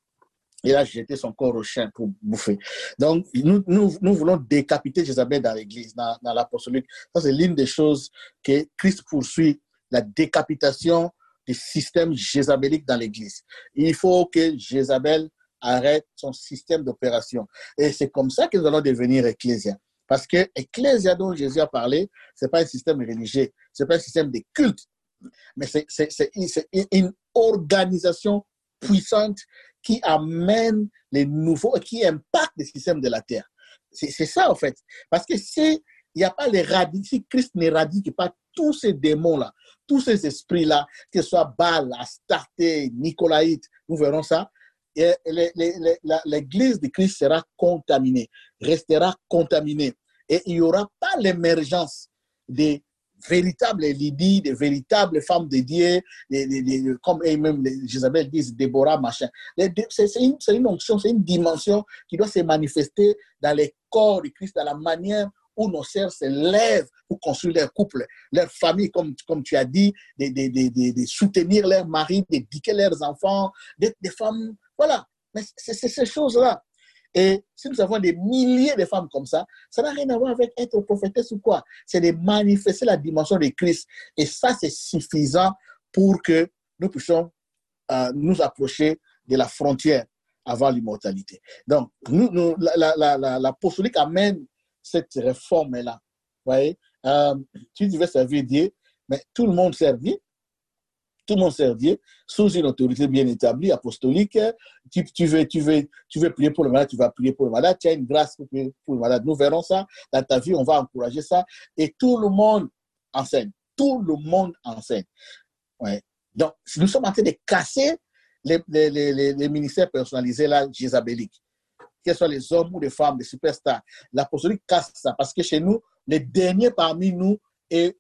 A: Il a jeté son corps au chien pour bouffer. Donc, nous, nous, nous voulons décapiter Jézabel dans l'église, dans, dans l'apostolique. Ça, c'est l'une des choses que Christ poursuit, la décapitation du système jézabélique dans l'église. Il faut que Jézabel arrête son système d'opération. Et c'est comme ça que nous allons devenir ecclésia. Parce que ecclésia dont Jésus a parlé, ce n'est pas un système religieux, ce n'est pas un système de culte, mais c'est, c'est, c'est, c'est une organisation puissante qui amène les nouveaux, qui impacte le système de la terre. C'est, c'est ça, en fait. Parce que si il n'y a pas les radis, si Christ n'éradique pas tous ces démons-là, tous ces esprits-là, que ce soit Baal, Astarté, Nicolaïte, nous verrons ça, et les, les, les, l'église de Christ sera contaminée, restera contaminée. Et il n'y aura pas l'émergence des véritables Lydie, des véritables femmes dédiées, des, des, des, comme même Jézabel dit, Déborah, machin. C'est, c'est, une, c'est une onction, c'est une dimension qui doit se manifester dans les corps de Christ, dans la manière où nos sœurs se lèvent pour construire leur couple, leur famille, comme, comme tu as dit, de, de, de, de, de soutenir leurs maris, d'éduquer leurs enfants, d'être des femmes. Voilà, mais c'est, c'est ces choses-là. Et si nous avons des milliers de femmes comme ça, ça n'a rien à voir avec être prophétesse ou quoi. C'est de manifester la dimension de Christ. Et ça, c'est suffisant pour que nous puissions euh, nous approcher de la frontière avant l'immortalité. Donc, nous, nous, la, la, la, la, l'apostolique amène cette réforme-là. Vous voyez, euh, tu devais servir Dieu, mais tout le monde servit. Tout le monde sert Dieu, sous une autorité bien établie, apostolique. Tu, tu, veux, tu, veux, tu veux prier pour le malade, tu vas prier pour le malade. Tu as une grâce pour prier pour le malade. Nous verrons ça dans ta vie, on va encourager ça. Et tout le monde enseigne. Tout le monde enseigne. Ouais. Donc, nous sommes en train de casser les, les, les, les ministères personnalisés là, jézabéliques. Que ce soit les hommes ou les femmes, les superstars. L'apostolique casse ça parce que chez nous, les derniers parmi nous est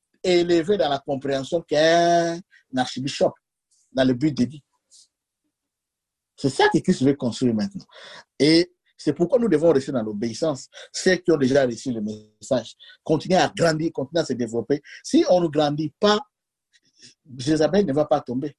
A: élevé dans la compréhension qu'un archibishop dans le but de Dieu. C'est ça que Christ veut construire maintenant. Et c'est pourquoi nous devons rester dans l'obéissance. Ceux qui ont déjà reçu le message, continuer à grandir, continuer à se développer. Si on ne grandit pas, Jézabel ne va pas tomber.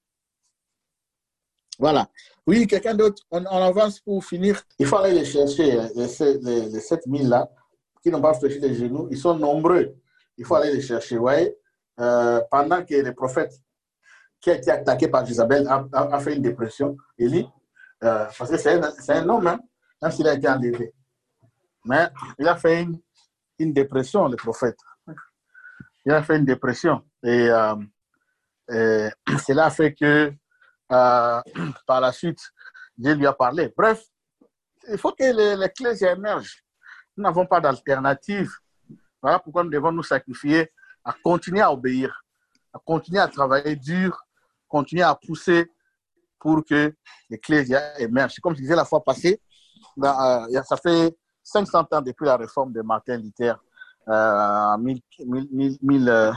A: Voilà. Oui, quelqu'un d'autre, on, on avance pour finir. Il faut aller les chercher, les, les, les sept mille là, qui n'ont pas fléchi les genoux. Ils sont nombreux. Il faut aller les chercher. Vous voyez, euh, pendant que le prophète qui a été attaqué par Jézabel a, a, a fait une dépression, Élie, euh, parce que c'est un, c'est un homme, hein, même s'il a été enlevé. Mais il a fait une, une dépression, le prophète. Il a fait une dépression. Et, euh, et cela a fait que, euh, par la suite, Dieu lui a parlé. Bref, il faut que l'Ecclésie émerge. Nous n'avons pas d'alternative. Voilà pourquoi nous devons nous sacrifier à continuer à obéir, à continuer à travailler dur, continuer à pousser pour que l'Ecclésia émerge. Comme je disais la fois passée, ben, euh, ça fait cinq cents ans depuis la réforme de Martin Luther euh, en mille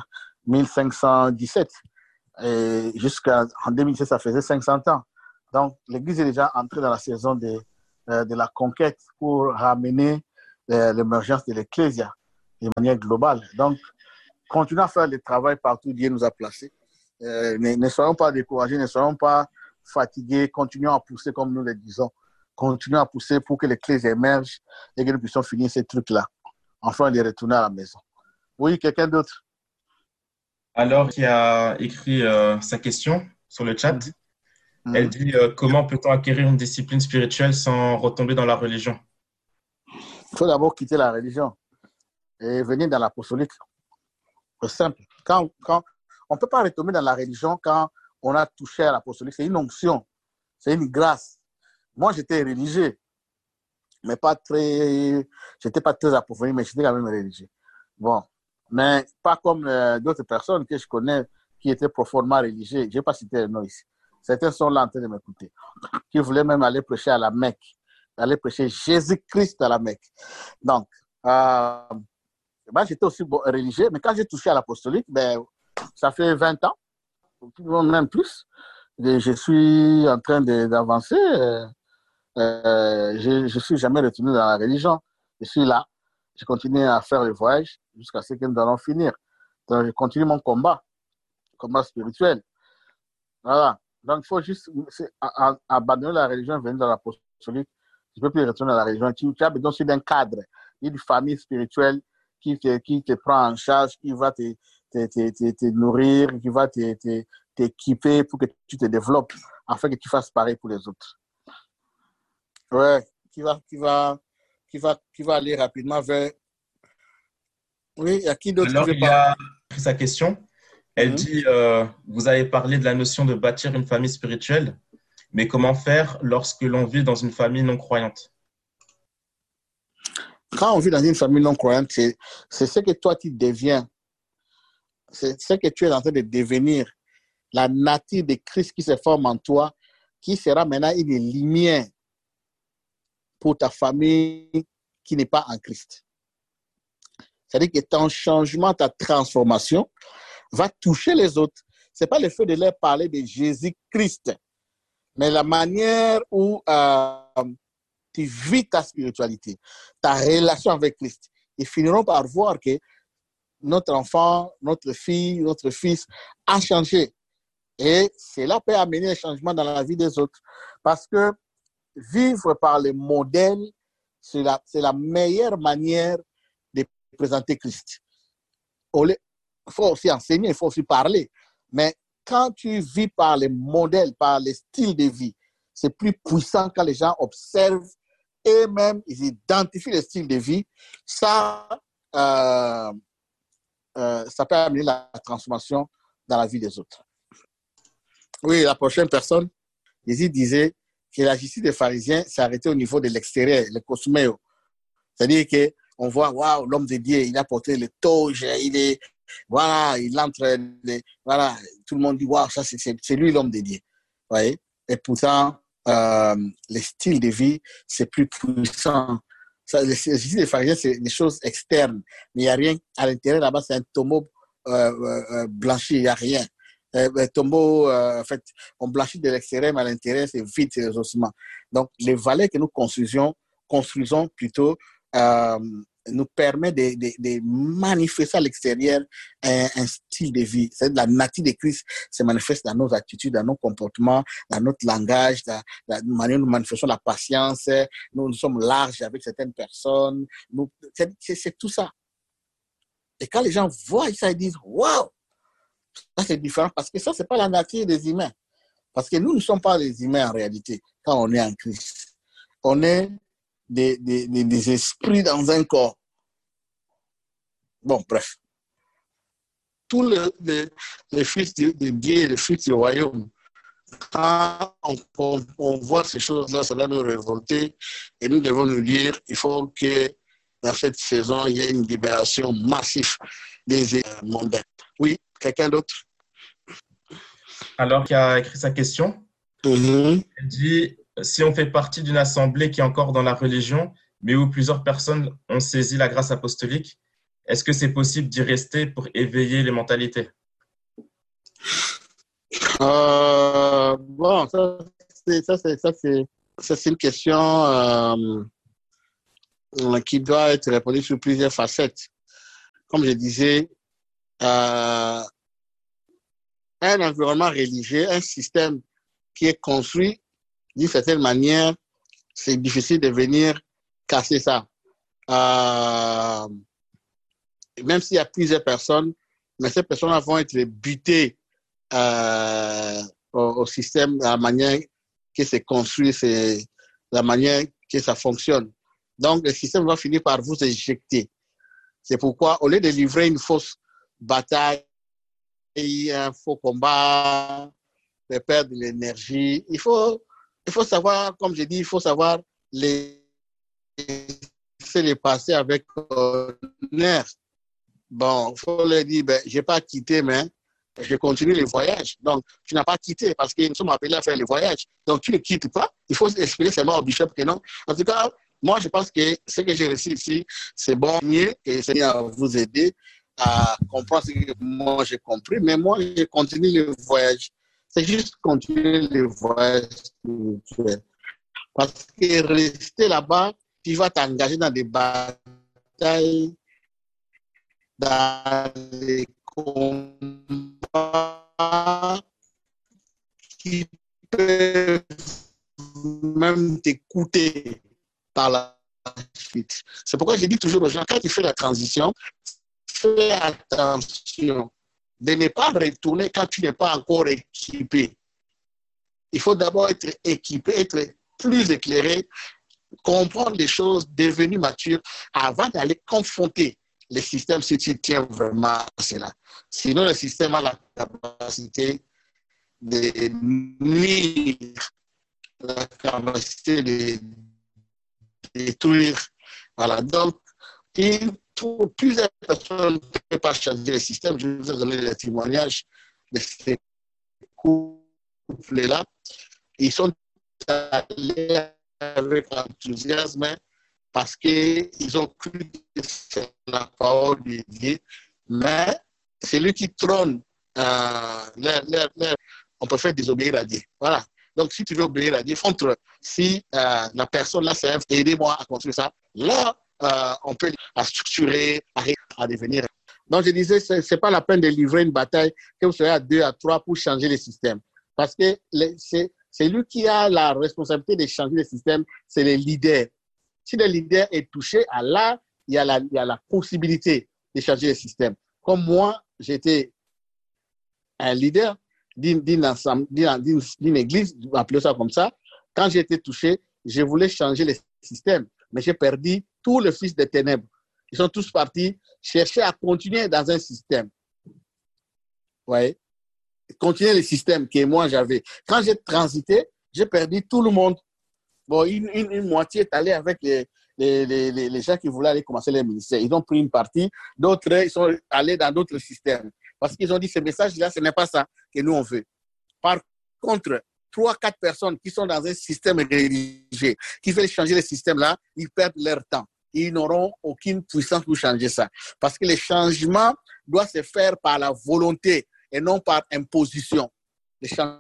A: mille cinq cent dix-sept. Et jusqu'en deux mille sept, ça faisait cinq cents ans. Donc, l'Église est déjà entrée dans la saison de, euh, de la conquête pour ramener euh, l'émergence de l'Ecclésia de manière globale. Donc, continuons à faire le travail partout où Dieu nous a placés. Euh, ne, ne soyons pas découragés, ne soyons pas fatigués, continuons à pousser comme nous le disons. Continuons à pousser pour que l'Église émerge et que nous puissions finir ces trucs-là. Enfin, de retourner à la maison. Oui, quelqu'un d'autre?
C: Alors, qui a écrit euh, sa question sur le chat,
A: mm-hmm.
C: Elle dit euh, comment peut-on acquérir une discipline spirituelle sans retomber dans la religion?
A: Il faut d'abord quitter la religion et venir dans l'apostolique. C'est simple. Quand, quand, on ne peut pas retomber dans la religion quand on a touché à l'apostolique. C'est une onction, c'est une grâce. Moi, j'étais religieux, mais pas très, j'étais pas très approfondi, mais j'étais quand même religieux. Bon, mais pas comme euh, d'autres personnes que je connais qui étaient profondément religieux. Je ne vais pas citer le nom ici. Certains sont là en train de m'écouter, qui voulaient même aller prêcher à la Mecque, aller prêcher Jésus-Christ à la Mecque. Donc, euh, ben, j'étais aussi bon, religieux, mais quand j'ai touché à l'apostolique, ben, ça fait vingt ans, même plus. Et je suis en train de, d'avancer. Euh, euh, je ne suis jamais retourné dans la religion. Je suis là. Je continue à faire le voyage jusqu'à ce que nous allons finir. Donc, je continue mon combat, combat spirituel. Voilà. Donc, il faut juste abandonner la religion, venir dans l'apostolique. Tu ne peux plus retourner dans la religion. Tu, tu as besoin aussi d'un cadre, d'une famille spirituelle qui te, qui te prend en charge, qui va te, te, te, te, te nourrir, qui va te, te, t'équiper pour que tu te développes, afin que tu fasses pareil pour les autres. Ouais, qui va, qui va, qui va, qui va aller rapidement vers... Oui, il y a qui d'autre qui
C: Alors,
A: veut
C: il y a
A: parler?
C: sa question. Elle
A: Mhm.
C: dit, euh, vous avez parlé de la notion de bâtir une famille spirituelle, mais comment faire lorsque l'on vit dans une famille non croyante?
A: Quand on vit dans une famille non croyante, c'est, c'est ce que toi tu deviens. C'est ce que tu es en train de devenir. La nature de Christ qui se forme en toi, qui sera maintenant une lumière pour ta famille qui n'est pas en Christ. C'est-à-dire que ton changement, ta transformation va toucher les autres. Ce n'est pas le fait de leur parler de Jésus-Christ, mais la manière où euh, tu vis ta spiritualité, ta relation avec Christ. Ils finiront par voir que notre enfant, notre fille, notre fils a changé. Et cela peut amener un changement dans la vie des autres. Parce que vivre par les modèles, c'est la, c'est la meilleure manière de présenter Christ. Il faut aussi enseigner, il faut aussi parler. Mais quand tu vis par les modèles, par les styles de vie, c'est plus puissant quand les gens observent et même ils identifient le style de vie. Ça, euh, euh, ça peut amener la transformation dans la vie des autres. Oui, la prochaine personne, Jésus disait que la justice des pharisiens s'est arrêtée au niveau de l'extérieur, le cosméo. C'est-à-dire qu'on voit, waouh, l'homme de Dieu, il a porté le toge, il est, voilà, il entre, les, voilà, tout le monde dit, waouh, ça c'est, c'est, c'est lui l'homme de Dieu. Vous voyez? Et pourtant, euh, le style de vie, c'est plus puissant. Ça, la justice des pharisiens, c'est des choses externes, mais il n'y a rien à l'intérieur, là-bas, c'est un tombeau euh, euh, blanchi, il n'y a rien. Euh, tombeau, euh, en fait, on blanchit de l'extérieur, mais à l'intérieur, c'est vide, c'est les ossements. Donc, les valeurs que nous construisons, construisons plutôt, euh, nous permet de, de, de manifester à l'extérieur un, un style de vie. C'est la nature de Christ se manifeste dans nos attitudes, dans nos comportements, dans notre langage, dans la manière dont nous manifestons la patience. Nous, nous sommes larges avec certaines personnes. Nous, c'est, c'est, c'est tout ça. Et quand les gens voient ça, ils disent, waouh! Ça, c'est différent parce que ça, ce n'est pas la nature des humains. Parce que nous ne sommes pas les humains en réalité quand on est en Christ. On est des, des, des, des esprits dans un corps. Bon, bref. Tous les, les, les fils de, de Dieu, les fils du royaume, quand on, on, on voit ces choses-là, ça va nous révolter et nous devons nous dire il faut que dans cette saison, il y ait une libération massive des mondains. Oui. Quelqu'un d'autre?
C: Alors, qui a écrit sa question,
A: mm-hmm.
C: Elle dit, si on fait partie d'une assemblée qui est encore dans la religion, mais où plusieurs personnes ont saisi la grâce apostolique, est-ce que c'est possible d'y rester pour éveiller les mentalités?
A: Euh, bon, ça, c'est, ça, c'est, ça, c'est, ça, c'est une question euh, qui doit être répondue sur plusieurs facettes. Comme je disais, euh, un environnement religieux, un système qui est construit d'une certaine manière, c'est difficile de venir casser ça. Euh, même s'il y a plusieurs personnes, mais ces personnes vont être butées euh, au, au système, à la manière que c'est construit, c'est la manière que ça fonctionne. Donc, le système va finir par vous éjecter. C'est pourquoi, au lieu de livrer une fausse bataille, un faux combat, de perdre de l'énergie, il faut, il faut savoir, comme je dis, il faut savoir les, les passer avec honneur. Bon, il faut leur dire, ben, je n'ai pas quitté, mais je continue le voyage. Donc, tu n'as pas quitté parce que nous sommes appelés à faire le voyage. Donc, tu ne quittes pas. Il faut expliquer seulement au bishop que non. En tout cas, moi, je pense que ce que j'ai réussi ici, c'est bon, mieux, et c'est à vous aider à comprendre ce que moi j'ai compris. Mais moi, je continue le voyage. C'est juste continuer le voyage spirituel. Parce que rester là-bas, tu vas t'engager dans des batailles, dans des combats qui peuvent même t'écouter par la suite. C'est pourquoi je dis toujours aux gens, quand tu fais la transition, fais attention de ne pas retourner quand tu n'es pas encore équipé. Il faut d'abord être équipé, être plus éclairé, comprendre les choses, devenir mature avant d'aller confronter le système si tu tiens vraiment à cela. Sinon, le système a la capacité de nuire, la capacité de détruire. Voilà. Donc, il, tout, plusieurs personnes ne peuvent pas changer le système. Je vous ai donné le témoignage de ces couples-là. Ils sont allés avec enthousiasme parce qu'ils ont cru que c'est la parole de Dieu. Mais celui qui trône, euh, leur, leur, leur, on peut faire désobéir à Dieu. Voilà. Donc, si tu veux obéir à Dieu, contre si euh, la personne là serve, aidez-moi à construire ça. Là, euh, on peut à structurer, à, à devenir. Donc, je disais, ce n'est pas la peine de livrer une bataille que vous serez à deux, à trois pour changer le système. Parce que c'est, c'est lui qui a la responsabilité de changer le système, c'est le leader. Si le leader est touché, à là, il y a la, il y a la possibilité de changer le système. Comme moi, j'étais un leader d'une, d'une, ensemble, d'une, d'une, d'une église, appelez ça comme ça. Quand j'ai été touché, je voulais changer le système, mais j'ai perdu tous les fils des ténèbres. Ils sont tous partis chercher à continuer dans un système. Vous voyez? Continuer le système que moi j'avais. Quand j'ai transité, j'ai perdu tout le monde. Bon, une, une, une moitié est allée avec les, les, les, les gens qui voulaient aller commencer les ministères. Ils ont pris une partie. D'autres, ils sont allés dans d'autres systèmes. Parce qu'ils ont dit, ce message-là, ce n'est pas ça que nous, on veut. Par contre, trois, quatre personnes qui sont dans un système religieux, qui veulent changer le système-là, ils perdent leur temps. Ils n'auront aucune puissance pour changer ça. Parce que le changement doit se faire par la volonté et non par imposition. Le changement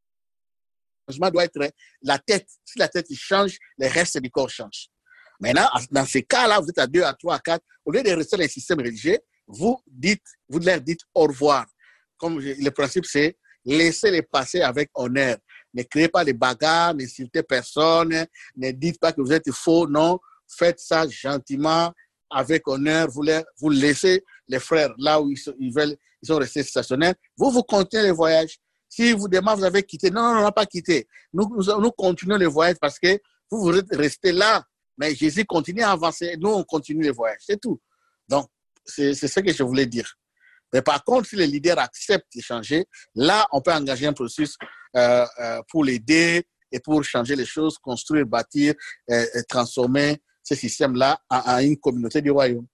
A: doit être la tête. Si la tête change, le reste du corps change. Maintenant, dans ces cas-là, vous êtes à deux, à trois, à quatre. Au lieu de rester dans le système religieux, vous dites, vous leur dites au revoir. Comme je, le principe, c'est laissez-les passer avec honneur. Ne créez pas de bagarres, n'insultez personne, ne dites pas que vous êtes faux, non. Faites ça gentiment, avec honneur. Vous, les, vous laissez les frères là où ils, sont, ils veulent, ils sont restés stationnaires. Vous, vous continuez le voyage. Si vous demandez, vous avez quitté. Non, non, on n'a pas quitté. Nous, nous, nous continuons le voyage parce que vous, vous êtes restés là. Mais Jésus continue à avancer. Nous, on continue le voyage. C'est tout. Donc, c'est, c'est ce que je voulais dire. Mais par contre, si les leaders acceptent de changer, là, on peut engager un processus euh, euh, pour l'aider et pour changer les choses, construire, bâtir, euh, et transformer ce système-là en, en une communauté du royaume.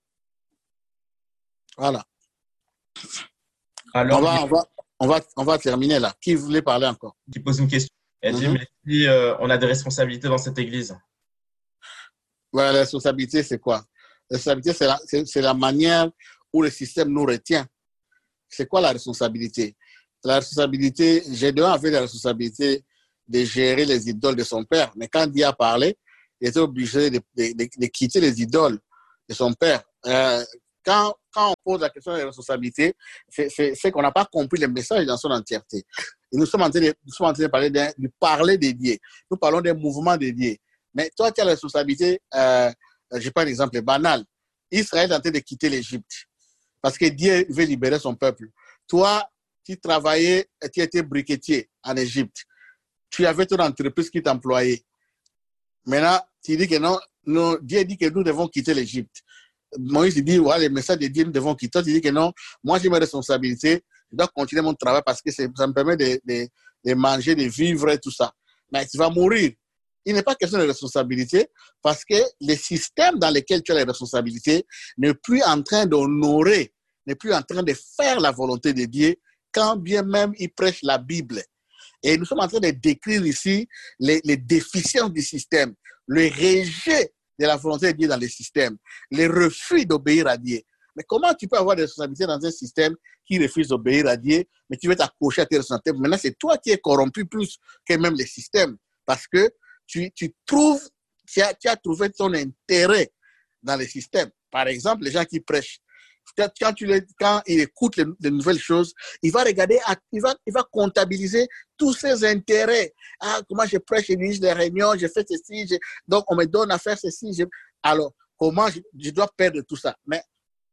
A: Voilà. Alors, on va, on va, on va, on va terminer là. Qui voulait parler encore?
C: Qui pose une question. Elle dit,
A: Mm-hmm.
C: mais si euh, on a des responsabilités dans cette église?
A: Ouais, la responsabilité, c'est quoi? La responsabilité, c'est la, c'est, c'est la manière où le système nous retient. C'est quoi la responsabilité? La responsabilité, Gédéon avait la responsabilité de gérer les idoles de son père. Mais quand Dieu a parlé, il était obligé de, de, de, de quitter les idoles de son père. Euh, quand, quand on pose la question de la responsabilité, c'est, c'est, c'est qu'on n'a pas compris le message dans son entièreté. Et nous sommes en train de, nous sommes en train de parler d'un, de parler des dieux. Nous parlons des mouvements des dieux. Mais toi, tu as la responsabilité, euh, je prends un exemple banal. Israël est en train de quitter l'Égypte parce que Dieu veut libérer son peuple. Toi, tu travaillais, tu étais briquetier en Égypte. Tu avais ton entreprise qui t'employait. Maintenant, tu dis que non, non, Dieu dit que nous devons quitter l'Égypte. Moïse dit, voilà, le message de Dieu, nous devons quitter. Tu dis que non, moi j'ai mes responsabilités, je dois continuer mon travail parce que ça me permet de, de, de manger, de vivre et tout ça. Mais tu vas mourir. Il n'est pas question de responsabilité parce que le système dans lequel tu as les responsabilités n'est plus en train d'honorer, n'est plus en train de faire la volonté de Dieu, quand bien même il prêche la Bible. Et nous sommes en train de décrire ici les, les déficiences du système, le rejet de la volonté de Dieu dans le système, le refus d'obéir à Dieu. Mais comment tu peux avoir des responsabilités dans un système qui refuse d'obéir à Dieu, mais tu veux t'accrocher à tes responsabilités? Maintenant, c'est toi qui es corrompu plus que même le système, parce que tu, tu trouves, tu as, tu as trouvé ton intérêt dans le système. Par exemple, les gens qui prêchent, quand, tu les, quand il écoute les, les nouvelles choses, il va regarder, il va, il va comptabiliser tous ses intérêts. Ah, comment je prêche, je dirige des réunions, je fais ceci, je, donc on me donne à faire ceci. Je, alors, comment je, je dois perdre tout ça? Mais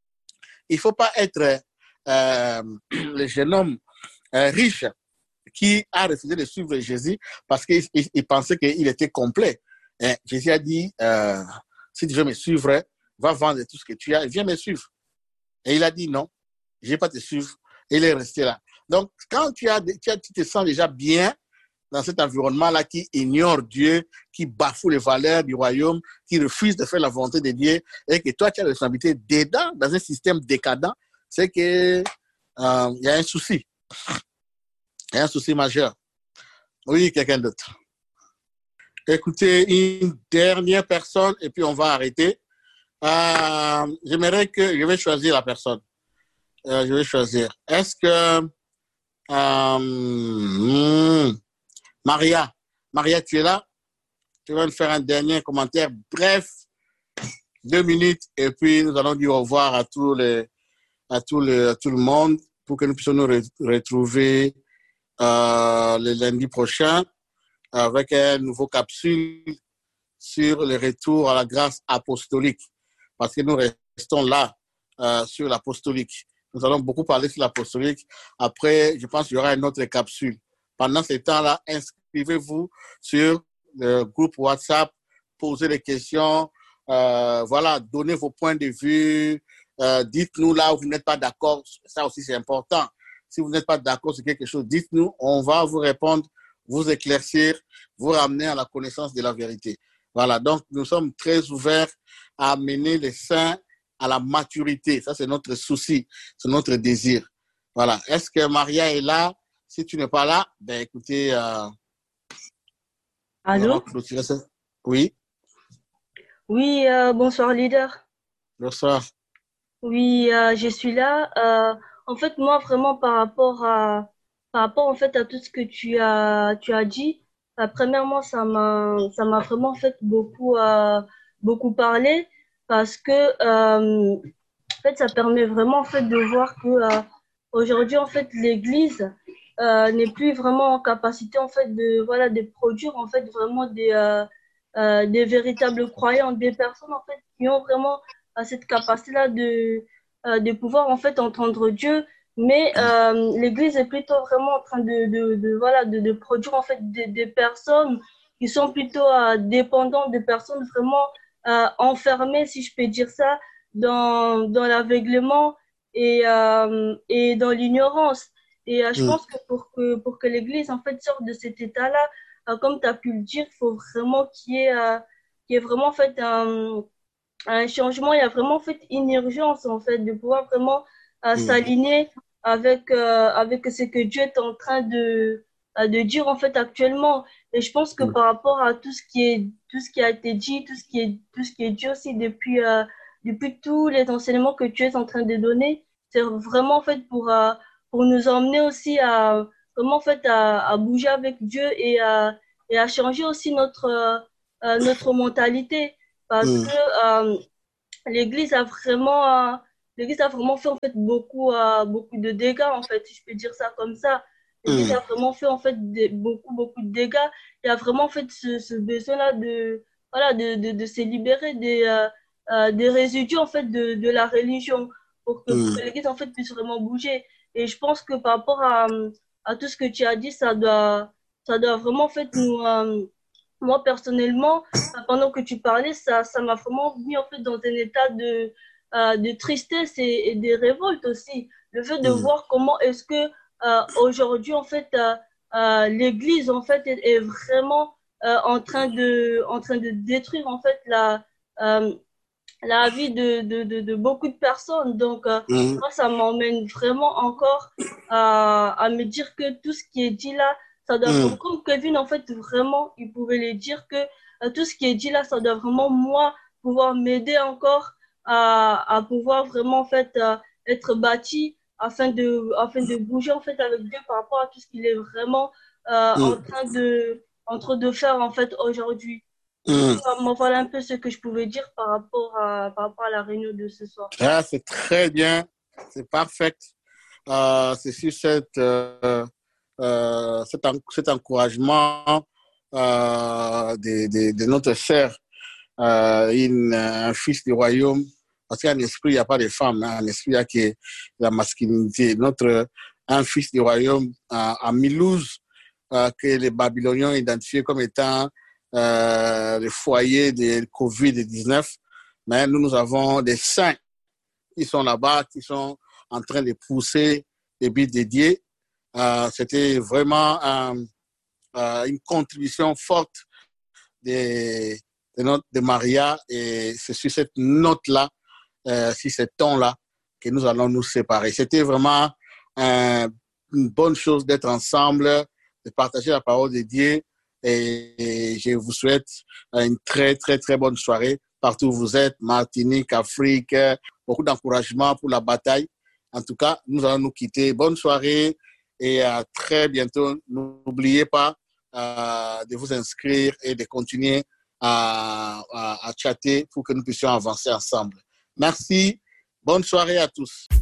A: il ne faut pas être euh, le jeune homme euh, riche qui a refusé de suivre Jésus parce qu'il il, il pensait qu'il était complet. Et Jésus a dit, euh, si tu veux me suivre, va vendre tout ce que tu as et viens me suivre. Et il a dit non, je ne vais pas te suivre. Et il est resté là. Donc, quand tu, as, tu, as, tu te sens déjà bien dans cet environnement-là qui ignore Dieu, qui bafoue les valeurs du royaume, qui refuse de faire la volonté de Dieu, et que toi, tu as la responsabilité dedans, dans un système décadent, c'est qu'il euh, y a un souci. Il y a un souci majeur. Oui, quelqu'un d'autre. Écoutez, une dernière personne, et puis on va arrêter. Euh, j'aimerais que je vais choisir la personne. Euh, je vais choisir. Est-ce que euh, hmm, Maria, Maria, tu es là? Tu vas me faire un dernier commentaire bref, deux minutes, et puis nous allons dire au revoir à tout les, à tout le, à tout le monde pour que nous puissions nous re- retrouver euh, le lundi prochain avec une nouvelle capsule sur le retour à la grâce apostolique. Parce que nous restons là euh, sur l'apostolique. Nous allons beaucoup parler sur l'apostolique. Après, je pense qu'il y aura une autre capsule. Pendant ce temps-là, inscrivez-vous sur le groupe WhatsApp, posez des questions, euh, voilà, donnez vos points de vue, euh, dites-nous là où vous n'êtes pas d'accord. Ça aussi, c'est important. Si vous n'êtes pas d'accord sur quelque chose, dites-nous, on va vous répondre, vous éclaircir, vous ramener à la connaissance de la vérité. Voilà, donc nous sommes très ouverts à amener les saints à la maturité. Ça, c'est notre souci, c'est notre désir. Voilà. Est-ce que Maria est là? Si tu n'es pas là, ben écoutez, euh,
E: Allô?
A: Oui.
E: Oui, euh, bonsoir leader.
A: Bonsoir.
E: Oui, euh, je suis là. Euh, en fait, moi, vraiment, par rapport à, par rapport en fait à tout ce que tu as, tu as dit, euh, premièrement, ça m'a, ça m'a vraiment en fait beaucoup, euh, beaucoup parlé parce que, euh, en fait, ça permet vraiment en fait de voir que euh, aujourd'hui, en fait, l'Église euh, n'est plus vraiment en capacité en fait de, voilà, de produire en fait vraiment des, euh, euh, des véritables croyants, des personnes en fait qui ont vraiment à cette capacité-là de, euh, de pouvoir en fait entendre Dieu, mais euh, l'Église est plutôt vraiment en train de, de, de voilà de, de produire en fait des, des personnes qui sont plutôt euh, dépendantes, des personnes vraiment euh, enfermées, si je peux dire ça, dans dans l'aveuglement et euh, et dans l'ignorance. Et euh, je
A: Mm.
E: pense que pour que pour que l'Église en fait sorte de cet état-là, euh, comme tu as pu le dire, il faut vraiment qu'il y ait euh, qu'il y ait vraiment en fait un un changement, il y a vraiment en fait une urgence en fait de pouvoir vraiment euh,
A: Mm.
E: s'aligner avec euh, avec ce que Dieu est en train de euh, de dire en fait actuellement. Et je pense que
A: Mm.
E: par rapport à tout ce qui est tout ce qui a été dit, tout ce qui est tout ce qui est dit aussi depuis euh, depuis tous les enseignements que tu es en train de donner. C'est vraiment en fait pour, euh, pour nous emmener aussi à, vraiment, en fait, à, à bouger avec Dieu et à, et à changer aussi notre, euh, notre mentalité. Parce
A: Mm.
E: que euh, l'Église a vraiment, euh, l'Église a vraiment fait en fait beaucoup, euh, beaucoup de dégâts, en fait, si je peux dire ça comme ça. L'Église
A: Mm.
E: a vraiment fait en fait des- beaucoup, beaucoup de dégâts. Il y a vraiment en fait ce, ce besoin-là de, voilà, de, de, de se libérer des, euh, euh, des résidus en fait de, de la religion pour que, pour
A: Mm.
E: que l'Église en fait puisse vraiment bouger. Et je pense que par rapport à, à tout ce que tu as dit, ça doit, ça doit vraiment en fait nous, euh, moi personnellement, euh, pendant que tu parlais, ça, ça m'a vraiment mis en fait dans un état de, euh, de tristesse et, et de révolte aussi. Le fait de
A: Mm.
E: voir comment est-ce que euh, aujourd'hui en fait euh, euh, l'Église en fait est, est vraiment euh, en train de, en train de détruire en fait la, euh, la vie de, de, de, de beaucoup de personnes. Donc euh,
A: Mm.
E: moi, ça m'emmène vraiment encore à, à me dire que tout ce qui est dit là, ça doit vraiment,
A: Mm.
E: comme Kevin, en fait, vraiment, il pouvait le dire que euh, tout ce qui est dit là, ça doit vraiment, moi, pouvoir m'aider encore à, à pouvoir vraiment, en fait, euh, être bâti afin de, afin de bouger, en fait, avec Dieu par rapport à tout ce qu'il est vraiment euh, en
A: Mm.
E: train de, en train de faire, en fait, aujourd'hui. Du coup,
A: Mm.
E: euh, moi, voilà un peu ce que je pouvais dire par rapport à, par rapport à la réunion de ce soir.
A: Ah, c'est très bien, c'est parfait. Euh, c'est sur cette, euh, euh, cet, en- cet encouragement euh, de, de, de notre sœur, euh, une, un fils du royaume. Parce qu'en esprit, il n'y a pas de femme, hein. En esprit, il n'y a que la masculinité. Notre, un fils du royaume à, à Milouz, euh, que les Babyloniens ont identifié comme étant euh, le foyer de covid dix-neuf. Mais nous, nous avons des saints qui sont là-bas, qui sont en train de pousser des billes dédiées. Euh, c'était vraiment euh, euh, une contribution forte de, de, notre, de Maria et c'est sur cette note-là, euh, sur ce ton-là, que nous allons nous séparer. C'était vraiment euh, une bonne chose d'être ensemble, de partager la parole de Dieu et, et je vous souhaite une très, très, très bonne soirée partout où vous êtes, Martinique, Afrique, beaucoup d'encouragement pour la bataille. En tout cas, nous allons nous quitter. Bonne soirée et à très bientôt. N'oubliez pas euh, de vous inscrire et de continuer à, à, à chatter pour que nous puissions avancer ensemble. Merci. Bonne soirée à tous.